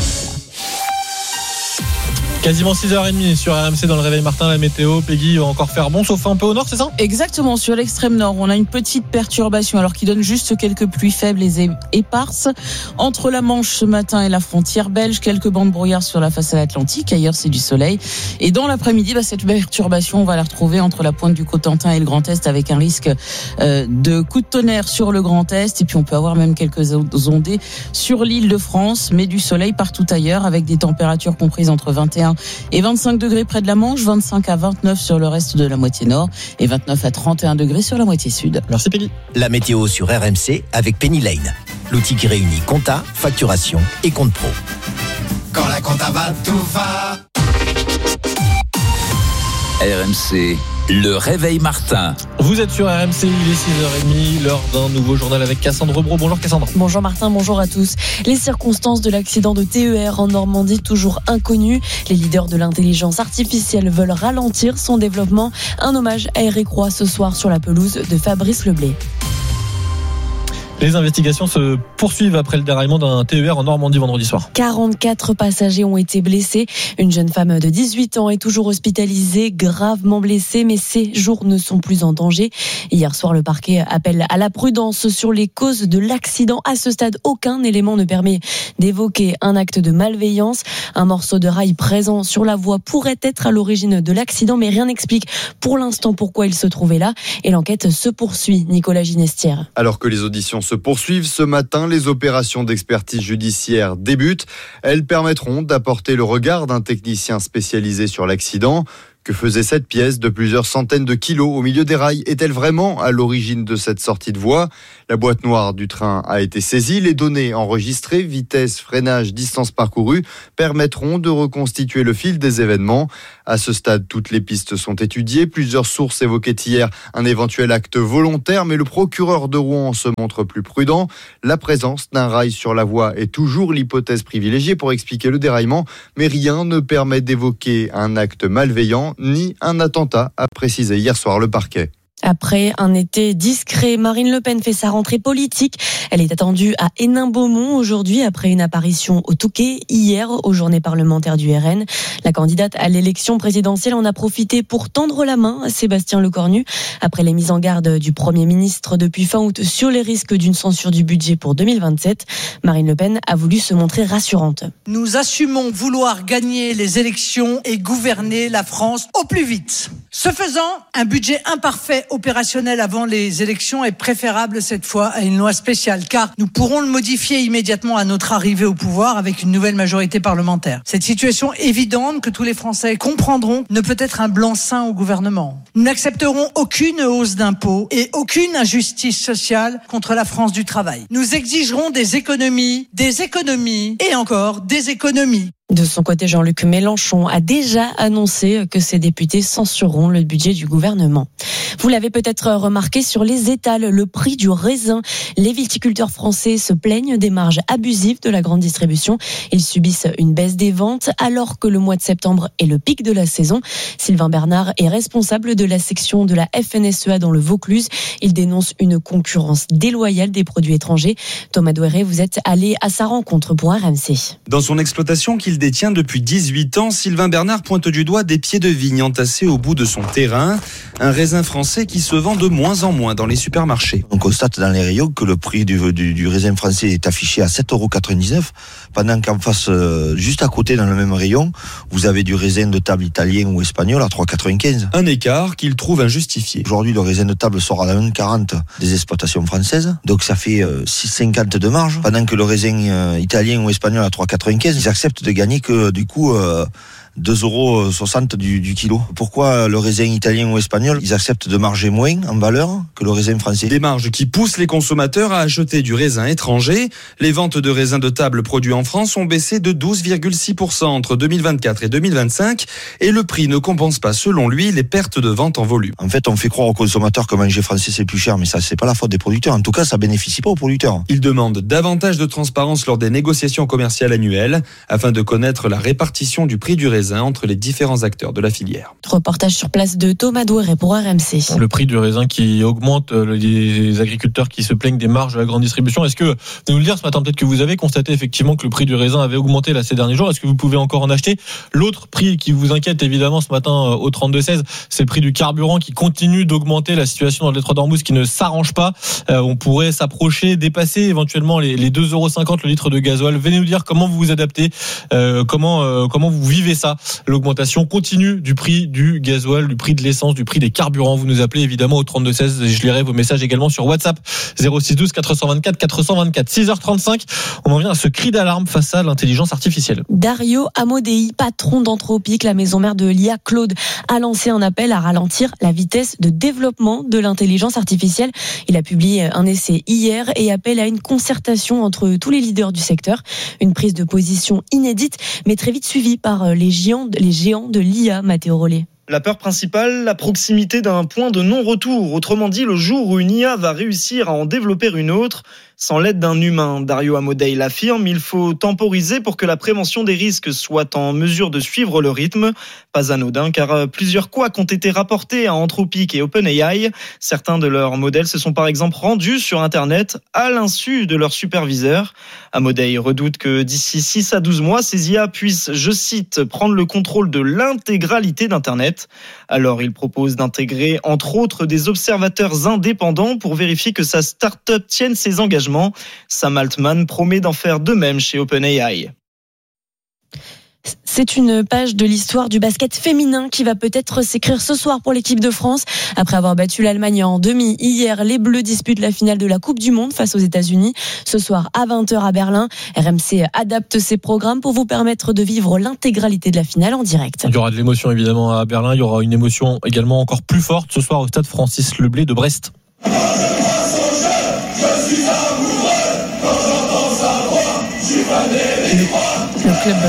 Quasiment six heures trente sur R M C dans le réveil Martin. La météo, Peggy va encore faire bon, sauf un peu au nord, c'est ça? Exactement, sur l'extrême nord, on a une petite perturbation, alors qui donne juste quelques pluies faibles et éparses. Entre la Manche ce matin et la frontière belge, quelques bancs de brouillard sur la façade atlantique, ailleurs c'est du soleil. Et dans l'après-midi, bah, cette perturbation, on va la retrouver entre la pointe du Cotentin et le Grand Est, avec un risque euh, de coups de tonnerre sur le Grand Est. Et puis on peut avoir même quelques ondées sur l'île de France, mais du soleil partout ailleurs, avec des températures comprises entre vingt et un et vingt-cinq degrés près de la Manche, vingt-cinq à vingt-neuf sur le reste de la moitié nord et vingt-neuf à trente et un degrés sur la moitié sud. Merci Penny. La météo sur R M C avec Penny Lane, l'outil qui réunit compta, facturation et compte pro. Quand la compta va, tout va. R M C, le réveil Martin. Vous êtes sur R M C, il est six heures trente, l'heure d'un nouveau journal avec Cassandre Bro. Bonjour Cassandre. Bonjour Martin, bonjour à tous. Les circonstances de l'accident de T E R en Normandie toujours inconnues. Les leaders de l'intelligence artificielle veulent ralentir son développement. Un hommage à Eric Roy ce soir sur la pelouse de Fabrice Leblay. Les investigations se poursuivent après le déraillement d'un T E R en Normandie vendredi soir. quarante-quatre passagers ont été blessés. Une jeune femme de dix-huit ans est toujours hospitalisée, gravement blessée, mais ses jours ne sont plus en danger. Hier soir, le parquet appelle à la prudence sur les causes de l'accident. À ce stade, aucun élément ne permet d'évoquer un acte de malveillance. Un morceau de rail présent sur la voie pourrait être à l'origine de l'accident, mais rien n'explique pour l'instant pourquoi il se trouvait là. Et l'enquête se poursuit. Nicolas Ginestière. Alors que les auditions se poursuivent ce matin, les opérations d'expertise judiciaire débutent. Elles permettront d'apporter le regard d'un technicien spécialisé sur l'accident. Que faisait cette pièce de plusieurs centaines de kilos au milieu des rails? Est-elle vraiment à l'origine de cette sortie de voie? La boîte noire du train a été saisie. Les données enregistrées, vitesse, freinage, distance parcourue, permettront de reconstituer le fil des événements. À ce stade, toutes les pistes sont étudiées. Plusieurs sources évoquaient hier un éventuel acte volontaire, mais le procureur de Rouen se montre plus prudent. La présence d'un rail sur la voie est toujours l'hypothèse privilégiée pour expliquer le déraillement, mais rien ne permet d'évoquer un acte malveillant ni un attentat, a précisé hier soir le parquet. Après un été discret, Marine Le Pen fait sa rentrée politique. Elle est attendue à Hénin-Beaumont aujourd'hui après une apparition au Touquet hier aux journées parlementaires du R N. La candidate à l'élection présidentielle en a profité pour tendre la main à Sébastien Lecornu. Après les mises en garde du Premier ministre depuis fin août sur les risques d'une censure du budget pour deux mille vingt-sept, Marine Le Pen a voulu se montrer rassurante. Nous assumons vouloir gagner les élections et gouverner la France au plus vite. Ce faisant, un budget imparfait opérationnel avant les élections est préférable cette fois à une loi spéciale, car nous pourrons le modifier immédiatement à notre arrivée au pouvoir avec une nouvelle majorité parlementaire. Cette situation évidente que tous les Français comprendront ne peut être un blanc-seing au gouvernement. Nous n'accepterons aucune hausse d'impôts et aucune injustice sociale contre la France du travail. Nous exigerons des économies, des économies et encore des économies. De son côté, Jean-Luc Mélenchon a déjà annoncé que ses députés censureront le budget du gouvernement. Vous l'avez peut-être remarqué sur les étals, le prix du raisin. Les viticulteurs français se plaignent des marges abusives de la grande distribution. Ils subissent une baisse des ventes alors que le mois de septembre est le pic de la saison. Sylvain Bernard est responsable de la section de la F N S E A dans le Vaucluse. Il dénonce une concurrence déloyale des produits étrangers. Thomas Douéré, vous êtes allé à sa rencontre pour R M C. Dans son exploitation qu'il détient depuis dix-huit ans, Sylvain Bernard pointe du doigt des pieds de vigne entassés au bout de son terrain. Un raisin français qui se vend de moins en moins dans les supermarchés. On constate dans les rayons que le prix du, du, du raisin français est affiché à sept euros quatre-vingt-dix-neuf, pendant qu'en face, euh, juste à côté dans le même rayon, vous avez du raisin de table italien ou espagnol à trois euros quatre-vingt-quinze. Un écart qu'il trouve injustifié. Aujourd'hui, le raisin de table sort à un euro quarante des exploitations françaises, donc ça fait euh, six euros cinquante de marge, pendant que le raisin euh, italien ou espagnol à trois euros quatre-vingt-quinze, ils acceptent de gagner que du coup euh, deux euros soixante du, du kilo. Pourquoi le raisin italien ou espagnol, ils acceptent de marger moins en valeur que le raisin français? Des marges qui poussent les consommateurs à acheter du raisin étranger. Les ventes de raisins de table produits en France ont baissé de douze virgule six pour cent entre deux mille vingt-quatre et deux mille vingt-cinq et le prix ne compense pas, selon lui, les pertes de vente en volume. En fait, on fait croire aux consommateurs que manger français c'est plus cher, mais ça c'est pas la faute des producteurs. En tout cas, ça bénéficie pas aux producteurs. Il demande davantage de transparence lors des négociations commerciales annuelles afin de connaître la répartition du prix du raisin entre les différents acteurs de la filière. Reportage sur place de Thomas Douéré pour R M C. Le prix du raisin qui augmente, les agriculteurs qui se plaignent des marges de la grande distribution. Est-ce que, vous pouvez nous le dire ce matin, peut-être que vous avez constaté effectivement que le prix du raisin avait augmenté là ces derniers jours. Est-ce que vous pouvez encore en acheter? L'autre prix qui vous inquiète évidemment ce matin au trente-deux seize, c'est le prix du carburant qui continue d'augmenter. La situation dans le détroit d'Ormuz qui ne s'arrange pas. Euh, on pourrait s'approcher, dépasser éventuellement les, les deux euros cinquante le litre de gasoil. Venez nous dire comment vous vous adaptez, euh, comment, euh, comment vous vivez ça. l'augmentation continue du prix du gasoil, du prix de l'essence, du prix des carburants. Vous nous appelez évidemment au trente-deux seize et je lirai vos messages également sur WhatsApp zéro six douze quatre cent vingt-quatre quatre cent vingt-quatre. six heures trente-cinq, on en vient à ce cri d'alarme face à l'intelligence artificielle. Dario Amodei, patron d'Anthropic, la maison mère de l'I A Claude, a lancé un appel à ralentir la vitesse de développement de l'intelligence artificielle. Il a publié un essai hier et appelle à une concertation entre tous les leaders du secteur. Une prise de position inédite, mais très vite suivie par les géants, les géants de l'I A, Mathéo Rollet. La peur principale, la proximité d'un point de non-retour. Autrement dit, le jour où une I A va réussir à en développer une autre, sans l'aide d'un humain. Dario Amodei l'affirme, il faut temporiser pour que la prévention des risques soit en mesure de suivre le rythme. Pas anodin, car plusieurs couacs ont été rapportés à Anthropic et OpenAI. Certains de leurs modèles se sont par exemple rendus sur Internet à l'insu de leurs superviseurs. Amodei redoute que d'ici six à douze mois, ces I A puissent, je cite, prendre le contrôle de l'intégralité d'Internet. Alors il propose d'intégrer entre autres des observateurs indépendants pour vérifier que sa start-up tienne ses engagements. Sam Altman promet d'en faire de même chez OpenAI. C'est une page de l'histoire du basket féminin qui va peut-être s'écrire ce soir pour l'équipe de France. Après avoir battu l'Allemagne en demi hier, les Bleus disputent la finale de la Coupe du Monde face aux États-Unis. Ce soir à vingt heures à Berlin, R M C adapte ses programmes pour vous permettre de vivre l'intégralité de la finale en direct. Il y aura de l'émotion évidemment à Berlin. Il y aura une émotion également encore plus forte ce soir au stade Francis Leblé de Brest. Je suis amoureux quand j'entends sa voix, je suis fané des droits. Le club,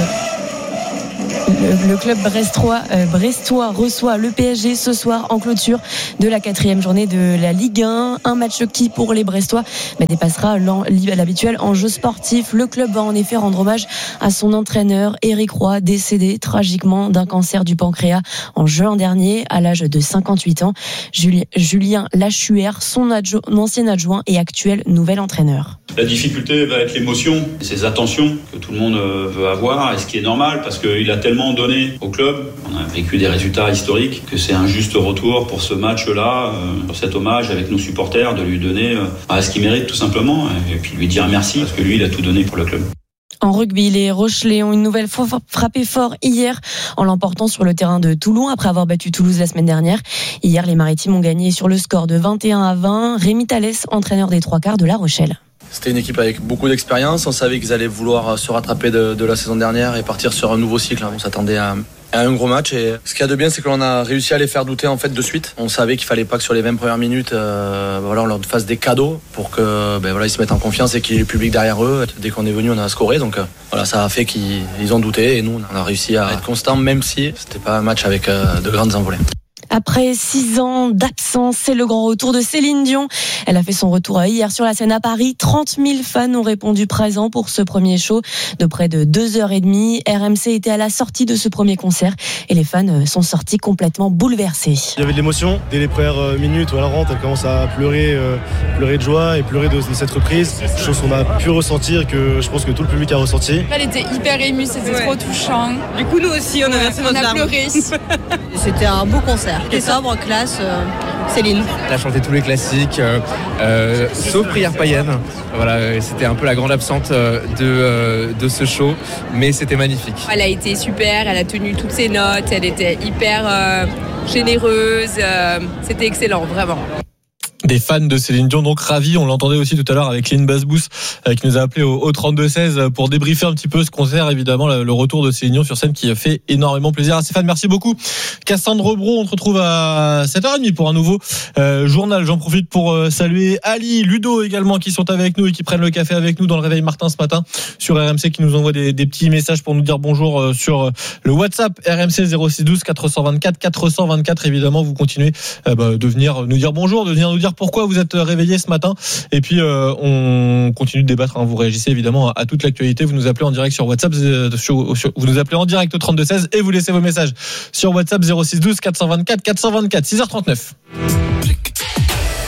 le, le club brestois, euh, brestois reçoit le P S G ce soir en clôture de la quatrième journée de la Ligue un. Un match qui pour les Brestois bah, dépassera l'habituel enjeu sportif. Le club va en effet rendre hommage à son entraîneur Éric Roy, décédé tragiquement d'un cancer du pancréas en juin dernier à l'âge de cinquante-huit ans. Julien Lachuer, son adjo- ancien adjoint et actuel nouvel entraîneur. La difficulté va être l'émotion, ces attentions que tout le monde veut avoir, et ce qui est normal parce qu'il a tellement donné au club. On a vécu des résultats historiques, que c'est un juste retour pour ce match-là, euh, pour cet hommage avec nos supporters, de lui donner euh, ce qu'il mérite tout simplement, et puis lui dire merci parce que lui il a tout donné pour le club. En rugby, les Rochelais ont une nouvelle fois frappé fort hier en l'emportant sur le terrain de Toulon après avoir battu Toulouse la semaine dernière. Hier, les Maritimes ont gagné sur le score de vingt et un à vingt. Rémi Thalès, entraîneur des trois quarts de La Rochelle. C'était une équipe avec beaucoup d'expérience. On savait qu'ils allaient vouloir se rattraper de, de la saison dernière et partir sur un nouveau cycle. On s'attendait à, à un gros match. Et ce qu'il y a de bien, c'est qu'on a réussi à les faire douter en fait de suite. On savait qu'il fallait pas que sur les vingt premières minutes, euh, voilà, on leur fasse des cadeaux pour que ben, voilà, ils se mettent en confiance et qu'il y ait le public derrière eux. Dès qu'on est venu, on a scoré. Donc euh, voilà, ça a fait qu'ils ils ont douté et nous, on a réussi à être constants, même si c'était pas un match avec euh, de grandes envolées. Après six ans d'absence, c'est le grand retour de Céline Dion. Elle a fait son retour hier sur la scène à Paris. trente mille fans ont répondu présents pour ce premier show de près de deux heures et demie. R M C était à la sortie de ce premier concert et les fans sont sortis complètement bouleversés. Il y avait de l'émotion. Dès les premières minutes où elle rentre, elle commence à pleurer, euh, pleurer de joie et pleurer de, de cette reprise. Chose qu'on a pu ressentir, que je pense que tout le public a ressenti. Elle était hyper émue, c'était ouais. trop touchant. Du coup, nous aussi, on a versé notre larme. On a pleuré. C'était un beau concert. C'était sobre, classe, euh, Céline. Elle a chanté tous les classiques, euh, euh, sauf Prière païenne. Voilà, c'était un peu la grande absente de, euh, de ce show, mais c'était magnifique. Elle a été super, elle a tenu toutes ses notes, elle était hyper euh, généreuse, euh, c'était excellent, vraiment. Des fans de Céline Dion, donc ravis. On l'entendait aussi tout à l'heure avec Lynn Basbous euh, qui nous a appelé au, au trente-deux seize pour débriefer un petit peu ce concert, évidemment le, le retour de Céline Dion sur scène qui a fait énormément plaisir à ses fans. Merci beaucoup Cassandre Bro. On se retrouve à sept heures trente pour un nouveau euh, journal. J'en profite pour euh, saluer Ali, Ludo également qui sont avec nous et qui prennent le café avec nous dans le Réveil Martin ce matin sur R M C, qui nous envoient des, des petits messages pour nous dire bonjour euh, sur le WhatsApp R M C zéro six douze quatre cent vingt-quatre quatre cent vingt-quatre. Évidemment, vous continuez euh, bah, de venir nous dire bonjour, de venir nous dire pourquoi vous êtes réveillés ce matin, et puis euh, on continue de débattre, hein. Vous réagissez évidemment à, à toute l'actualité, vous nous appelez en direct sur WhatsApp, euh, sur, sur, vous nous appelez en direct au trente-deux seize et vous laissez vos messages sur WhatsApp zéro six douze quatre cent vingt-quatre quatre cent vingt-quatre. six heures trente-neuf.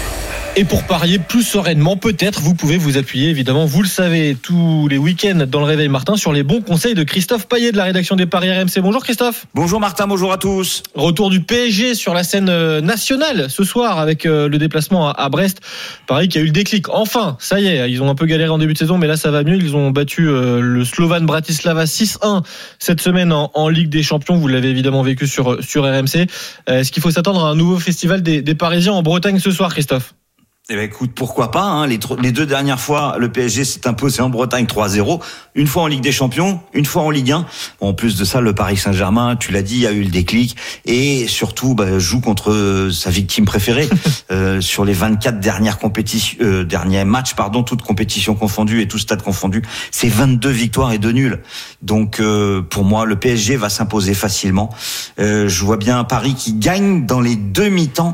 Et pour parier plus sereinement, peut-être, vous pouvez vous appuyer, évidemment, vous le savez, tous les week-ends dans le Réveil Martin, sur les bons conseils de Christophe Payet de la rédaction des Paris R M C. Bonjour Christophe. Bonjour Martin, bonjour à tous. Retour du P S G sur la scène nationale ce soir avec le déplacement à Brest. Paris qui a eu le déclic. Enfin, ça y est, ils ont un peu galéré en début de saison, mais là ça va mieux. Ils ont battu le Slovan Bratislava six un cette semaine en, en Ligue des Champions. Vous l'avez évidemment vécu sur, sur R M C. Est-ce qu'il faut s'attendre à un nouveau festival des, des Parisiens en Bretagne ce soir, Christophe ? Eh ben écoute, pourquoi pas, hein. les, les deux dernières fois, le P S G s'est imposé en Bretagne trois zéro, une fois en Ligue des Champions, une fois en Ligue un. Bon, en plus de ça, le Paris Saint-Germain, tu l'as dit, a eu le déclic et surtout bah, joue contre sa victime préférée euh, sur les vingt-quatre dernières compétitions, euh, derniers matchs, pardon, toutes compétitions confondues et tout stade confondu. C'est vingt-deux victoires et deux nuls. Donc euh, pour moi, le P S G va s'imposer facilement. Euh, je vois bien Paris qui gagne dans les deux mi-temps,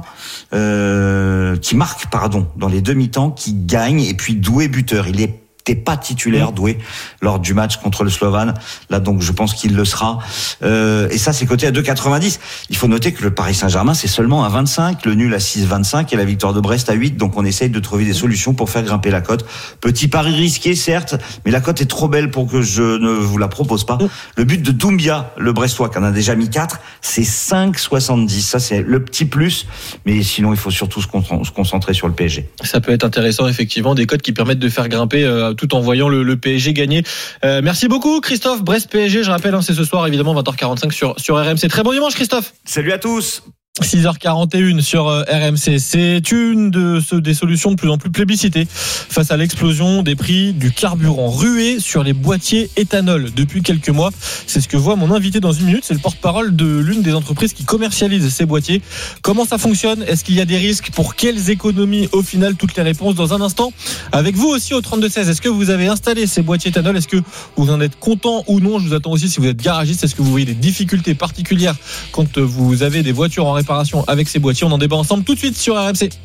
euh, qui marque, pardon. dans les demi-temps, qui gagne, et puis Doué buteur. Il est n'était pas titulaire, Doué, lors du match contre le Slovan. Là, donc, je pense qu'il le sera. Euh, et ça, c'est coté à deux quatre-vingt-dix. Il faut noter que le Paris Saint-Germain, c'est seulement à vingt-cinq, le nul à six vingt-cinq et la victoire de Brest à huit. Donc, on essaye de trouver des solutions pour faire grimper la cote. Petit pari risqué, certes, mais la cote est trop belle pour que je ne vous la propose pas. Le but de Doumbia, le Brestois, qui en a déjà mis quatre, c'est cinq soixante-dix. Ça, c'est le petit plus. Mais sinon, il faut surtout se concentrer sur le P S G. Ça peut être intéressant, effectivement, des cotes qui permettent de faire grimper euh, tout en voyant le, le P S G gagner. Euh, merci beaucoup Christophe. Brest P S G, je rappelle, hein, c'est ce soir évidemment vingt heures quarante-cinq sur, sur R M C. Très bon dimanche Christophe. Salut à tous. six heures quarante et une sur R M C. C'est une de ce, des solutions de plus en plus plébiscitées face à l'explosion des prix du carburant, rué sur les boîtiers éthanol depuis quelques mois. C'est ce que voit mon invité dans une minute. C'est le porte-parole de l'une des entreprises qui commercialise ces boîtiers. Comment ça fonctionne ? Est-ce qu'il y a des risques ? Pour quelles économies ? Au final, toutes les réponses dans un instant. Avec vous aussi au trente-deux seize. Est-ce que vous avez installé ces boîtiers éthanol ? Est-ce que vous en êtes content ou non ? Je vous attends aussi si vous êtes garagiste. Est-ce que vous voyez des difficultés particulières quand vous avez des voitures en réparation avec ces boîtiers? On en débat ensemble tout de suite sur R M C.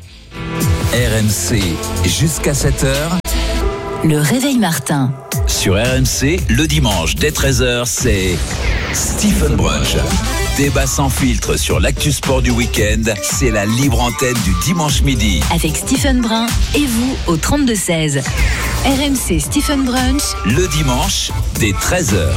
R M C jusqu'à sept heures. Le Réveil Martin. Sur R M C, le dimanche dès treize heures, c'est Stephen Brunch. Débat sans filtre sur l'actu sport du week-end. C'est la libre antenne du dimanche midi. Avec Stephen Brun et vous au trente-deux seize. R M C Stephen Brunch. Le dimanche dès treize heures.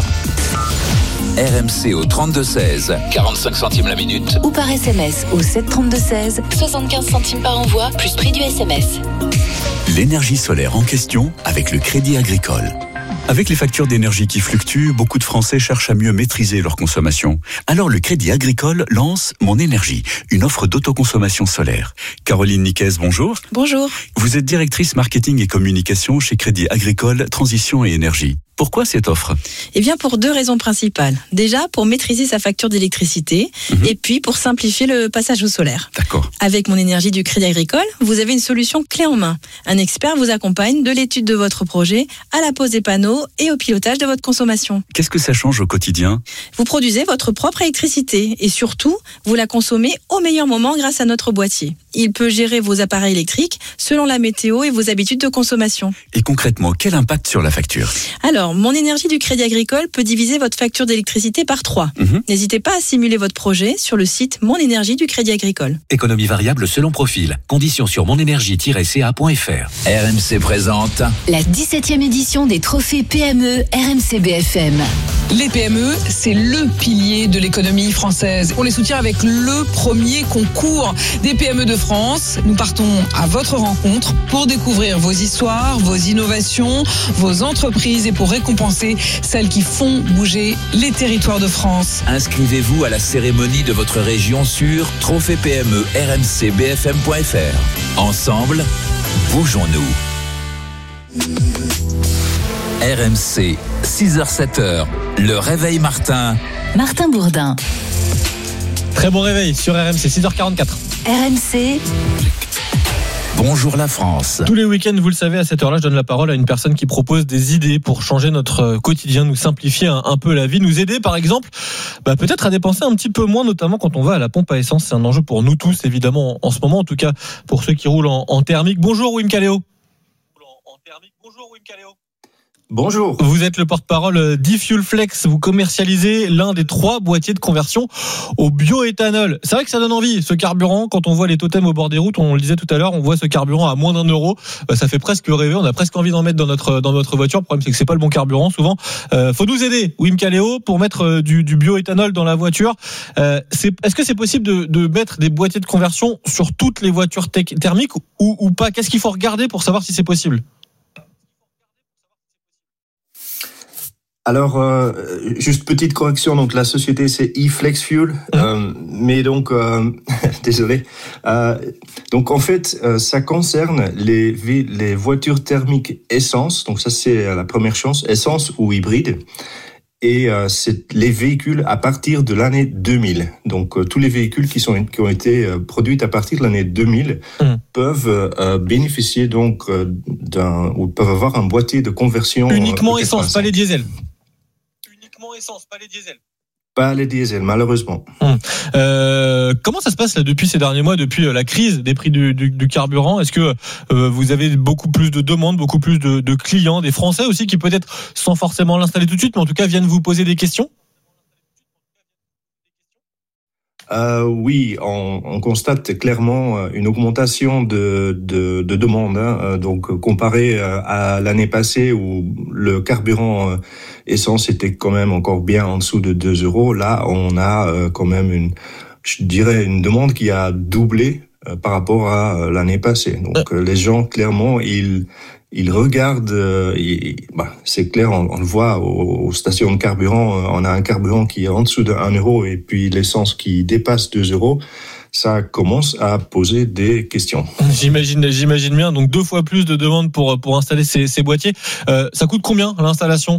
R M C au trente-deux seize, quarante-cinq centimes la minute. Ou par S M S au sept trente-deux seize, soixante-quinze centimes par envoi, plus prix du S M S. L'énergie solaire en question avec le Crédit Agricole. Avec les factures d'énergie qui fluctuent, beaucoup de Français cherchent à mieux maîtriser leur consommation. Alors le Crédit Agricole lance Mon Énergie, une offre d'autoconsommation solaire. Caroline Niquez, bonjour. Bonjour. Vous êtes directrice marketing et communication chez Crédit Agricole Transition et Énergie. Pourquoi cette offre ? Eh bien, pour deux raisons principales. Déjà, pour maîtriser sa facture d'électricité, mmh. et puis pour simplifier le passage au solaire. D'accord. Avec Mon Énergie du Crédit Agricole, vous avez une solution clé en main. Un expert vous accompagne de l'étude de votre projet à la pose des panneaux et au pilotage de votre consommation. Qu'est-ce que ça change au quotidien ? Vous produisez votre propre électricité et surtout, vous la consommez au meilleur moment grâce à notre boîtier. Il peut gérer vos appareils électriques selon la météo et vos habitudes de consommation. Et concrètement, quel impact sur la facture ? Alors, Mon Énergie du Crédit Agricole peut diviser votre facture d'électricité par trois. Mmh. N'hésitez pas à simuler votre projet sur le site Mon Énergie du Crédit Agricole. Économie variable selon profil. Conditions sur monénergie tiret c a point f r. R M C présente la dix-septième édition des trophées P M E R M C B F M. Les P M E, c'est le pilier de l'économie française. On les soutient avec le premier concours des P M E de France. Nous partons à votre rencontre pour découvrir vos histoires, vos innovations, vos entreprises et pour récompenser celles qui font bouger les territoires de France. Inscrivez-vous à la cérémonie de votre région sur trophée P M E R M C B F M point f r. Ensemble, bougeons-nous. R M C, six heures sept heures, le Réveil Martin. Martin Bourdin. Très bon réveil sur R M C, six heures quarante-quatre. R M C. Bonjour la France. Tous les week-ends, vous le savez, à cette heure-là, je donne la parole à une personne qui propose des idées pour changer notre quotidien, nous simplifier un, un peu la vie, nous aider, par exemple, bah, peut-être à dépenser un petit peu moins, notamment quand on va à la pompe à essence. C'est un enjeu pour nous tous, évidemment, en, en ce moment, en tout cas pour ceux qui roulent en, en thermique. Bonjour Wim Caléo. Bonjour Wim Caléo. Bonjour. Vous êtes le porte-parole d'e-Fuel-Flex. Vous commercialisez l'un des trois boîtiers de conversion au bioéthanol. C'est vrai que ça donne envie, ce carburant. Quand on voit les totems au bord des routes, on le disait tout à l'heure, on voit ce carburant à moins d'un euro. Ça fait presque rêver. On a presque envie d'en mettre dans notre, dans notre voiture. Le problème, c'est que c'est pas le bon carburant, souvent. Euh, faut nous aider, Wim Kaleo, pour mettre du, du bioéthanol dans la voiture. Euh, c'est, est-ce que c'est possible de, de mettre des boîtiers de conversion sur toutes les voitures tech, thermiques ou, ou pas? Qu'est-ce qu'il faut regarder pour savoir si c'est possible? Alors, euh, juste petite correction, donc la société c'est e-Flex Fuel, mmh. euh, mais donc, euh, désolé. Euh, donc en fait, euh, ça concerne les, les voitures thermiques essence, donc ça c'est la première chance, essence ou hybride, et euh, c'est les véhicules à partir de l'année deux mille. Donc euh, tous les véhicules qui, sont, qui ont été euh, produits à partir de l'année deux mille mmh. peuvent euh, bénéficier donc euh, d'un, ou peuvent avoir un boîtier de conversion. Uniquement euh, essence, pas les diesels. Essence, pas les diesels. Pas les diesels, malheureusement. Hum. Euh, comment ça se passe là depuis ces derniers mois, depuis la crise des prix du, du, du carburant? Est-ce que euh, vous avez beaucoup plus de demandes, beaucoup plus de, de clients, des Français aussi qui peut-être, sans forcément l'installer tout de suite, mais en tout cas viennent vous poser des questions? Euh, oui, on, on constate clairement une augmentation de, de, de demandes. Hein. Donc, comparé à l'année passée où le carburant essence était quand même encore bien en dessous de deux euros, là, on a quand même une, je dirais, une demande qui a doublé par rapport à l'année passée. Donc, euh. les gens, clairement, ils Ils regardent, euh, ils, bah, c'est clair, on, on le voit aux, aux stations de carburant, euh, on a un carburant qui est en dessous de un euro et puis l'essence qui dépasse deux euros. Ça commence à poser des questions. J'imagine, j'imagine bien. Donc deux fois plus de demandes pour pour installer ces, ces boîtiers. Euh, ça coûte combien l'installation?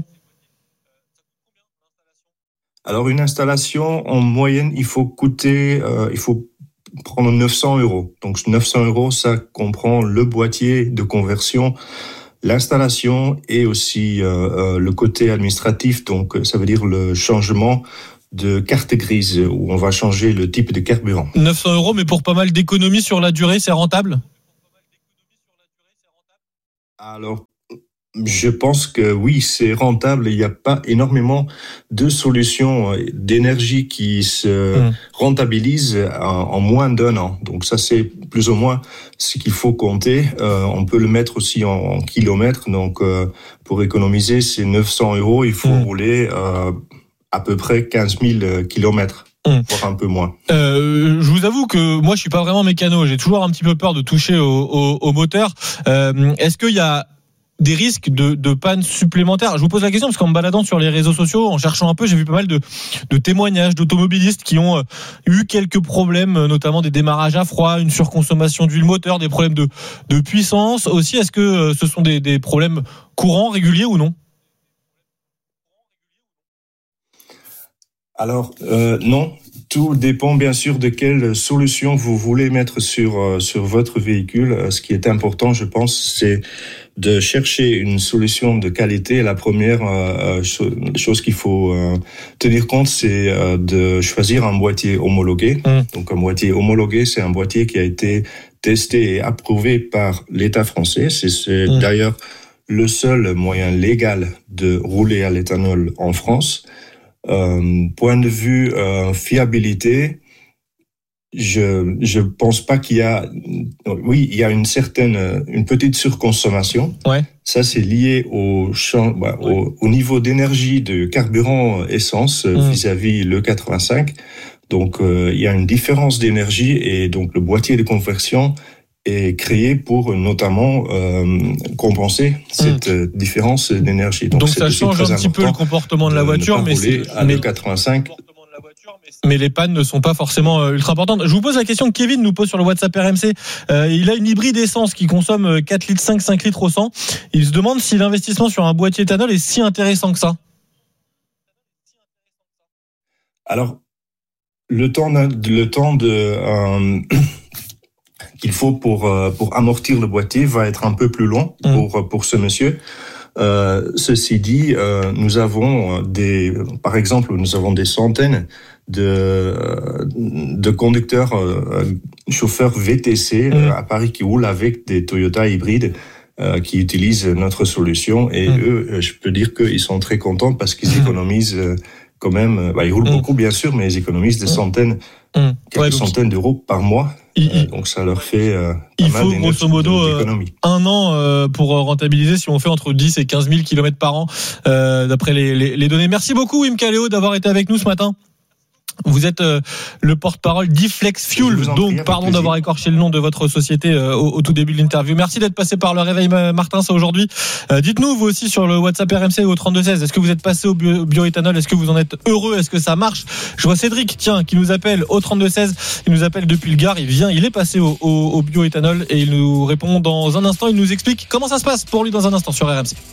Alors une installation en moyenne, il faut coûter, euh, il faut prendre neuf cents euros. Donc neuf cents euros, ça comprend le boîtier de conversion, l'installation et aussi euh, euh, le côté administratif. Donc ça veut dire le changement de carte grise où on va changer le type de carburant. neuf cents euros, mais pour pas mal d'économies sur la durée, c'est rentable? Alors, je pense que oui, c'est rentable. Il n'y a pas énormément de solutions d'énergie qui se mmh. rentabilisent en, en moins d'un an. Donc ça, c'est plus ou moins ce qu'il faut compter. Euh, on peut le mettre aussi en, en kilomètres. Donc euh, pour économiser ces neuf cents euros, il faut mmh. rouler euh, à peu près quinze mille kilomètres. Mmh. Voire un peu moins. Euh, je vous avoue que moi, je suis pas vraiment mécano. J'ai toujours un petit peu peur de toucher au, au, au moteur. Euh, est-ce qu'il y a des risques de, de panne supplémentaires? Je vous pose la question parce qu'en me baladant sur les réseaux sociaux, en cherchant un peu, j'ai vu pas mal de, de témoignages d'automobilistes qui ont eu quelques problèmes, notamment des démarrages à froid, une surconsommation d'huile moteur, des problèmes de, de puissance. Aussi, est-ce que ce sont des, des problèmes courants, réguliers ou non? Alors, euh, non. Tout dépend bien sûr de quelle solution vous voulez mettre sur, euh, sur votre véhicule. Ce qui est important, je pense, c'est de chercher une solution de qualité. La première euh, chose qu'il faut euh, tenir compte, c'est euh, de choisir un boîtier homologué. Mmh. Donc un boîtier homologué, c'est un boîtier qui a été testé et approuvé par l'État français. C'est, c'est mmh. d'ailleurs le seul moyen légal de rouler à l'éthanol en France. Euh, point de vue euh, fiabilité, je je pense pas qu'il y a, oui, il y a une certaine, une petite surconsommation. Ouais. Ça c'est lié au champ, bah, ouais. au, au niveau d'énergie de carburant essence mmh. vis-à-vis le quatre-vingt-cinq. Donc euh, il y a une différence d'énergie et donc le boîtier de conversion est créé pour notamment euh, compenser cette mmh. différence d'énergie. Donc, Donc ça change un petit peu le comportement de la voiture, mais c'est à mais... quatre-vingt-cinq. Mais les pannes ne sont pas forcément ultra importantes. Je vous pose la question que Kevin nous pose sur le WhatsApp R M C. Euh, il a une hybride essence qui consomme quatre litres cinq, cinq litres au cent. Il se demande si l'investissement sur un boîtier éthanol est si intéressant que ça. Alors, le temps de, le temps de euh, qu'il faut pour pour amortir le boîtier va être un peu plus long pour mmh. pour ce monsieur. Euh, ceci dit, euh, nous avons des, par exemple, nous avons des centaines de de conducteurs, euh, chauffeurs V T C mmh. à Paris qui roulent avec des Toyota hybrides euh, qui utilisent notre solution et mmh. eux, je peux dire qu'ils sont très contents parce qu'ils mmh. économisent euh, quand même. Bah, ils roulent mmh. beaucoup bien sûr, mais ils économisent des centaines, mmh. quelques ouais, centaines d'euros par mois. Il, euh, donc ça leur fait euh, pas il mal faut grosso modo d'économie. Euh, un an euh, pour rentabiliser si on fait entre dix et quinze mille kilomètres par an euh, d'après les, les, les données. Merci beaucoup Wim Kaleo d'avoir été avec nous ce matin. Vous êtes euh, le porte-parole d'Iflex Fuel, donc pardon d'avoir écorché le nom de votre société euh, au, au tout début de l'interview. Merci d'être passé par le Réveil Martin, ça aujourd'hui. Euh, dites-nous vous aussi sur le WhatsApp R M C au trente-deux seize, est-ce que vous êtes passé au bio, bioéthanol, est-ce que vous en êtes heureux, est-ce que ça marche? Je vois Cédric, tiens, qui nous appelle au trente-deux seize, il nous appelle depuis le Gard, il vient, il est passé au, au, au bioéthanol et il nous répond dans un instant, il nous explique comment ça se passe pour lui dans un instant sur R M C.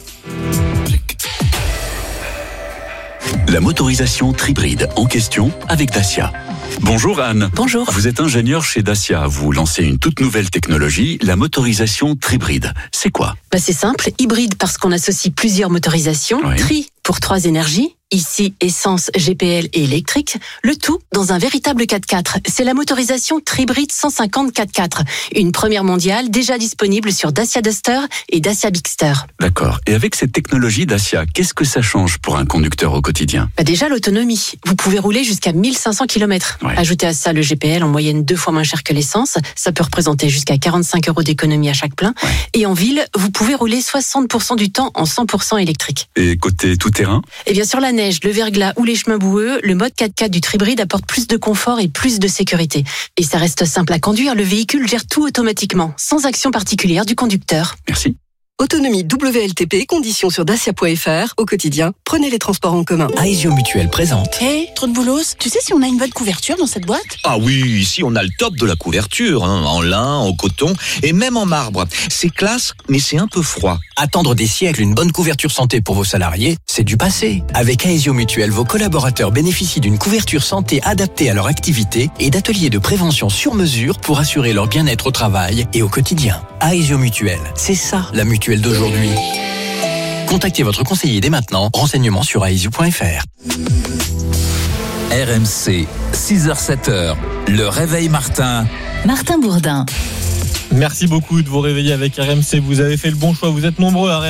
La motorisation Tribride en question avec Dacia. Bonjour Anne. Bonjour. Vous êtes ingénieur chez Dacia. Vous lancez une toute nouvelle technologie, la motorisation Tribride. C'est quoi? Bah c'est simple, hybride parce qu'on associe plusieurs motorisations, oui. Tri pour trois énergies, ici essence, G P L et électrique, le tout dans un véritable quatre-quatre. C'est la motorisation Tribride cent cinquante quatre-quatre, une première mondiale déjà disponible sur Dacia Duster et Dacia Bigster. D'accord. Et avec cette technologie Dacia, qu'est-ce que ça change pour un conducteur au quotidien? Bah déjà l'autonomie. Vous pouvez rouler jusqu'à mille cinq cents kilomètres. Ouais. Ajoutez à ça le G P L en moyenne deux fois moins cher que l'essence. Ça peut représenter jusqu'à quarante-cinq euros d'économie à chaque plein. Ouais. Et en ville, vous pouvez rouler soixante pour cent du temps en cent pour cent électrique. Et côté tout-terrain? Eh bien sur la neige, le verglas ou les chemins boueux, le mode quatre-quatre du Tribride apporte plus de confort et plus de sécurité. Et ça reste simple à conduire, le véhicule gère tout automatiquement, sans action particulière du conducteur. Merci. Autonomie W L T P, conditions sur dacia point f r. Au quotidien, prenez les transports en commun. Aesio Mutuel présente. Hé, hey, trop de boulos, tu sais si on a une bonne couverture dans cette boîte? Ah oui, ici on a le top de la couverture, hein, en lin, en coton et même en marbre. C'est classe, mais c'est un peu froid. Attendre des siècles une bonne couverture santé pour vos salariés, c'est du passé. Avec Aesio Mutuel, vos collaborateurs bénéficient d'une couverture santé adaptée à leur activité et d'ateliers de prévention sur mesure pour assurer leur bien-être au travail et au quotidien. Aesio Mutuel, c'est ça la mutuelle d'aujourd'hui. Contactez votre conseiller dès maintenant. Renseignements sur aesio point f r. R M C, six heures sept heures, le Réveil Martin. Martin Bourdin. Merci beaucoup de vous réveiller avec R M C. Vous avez fait le bon choix. Vous êtes nombreux à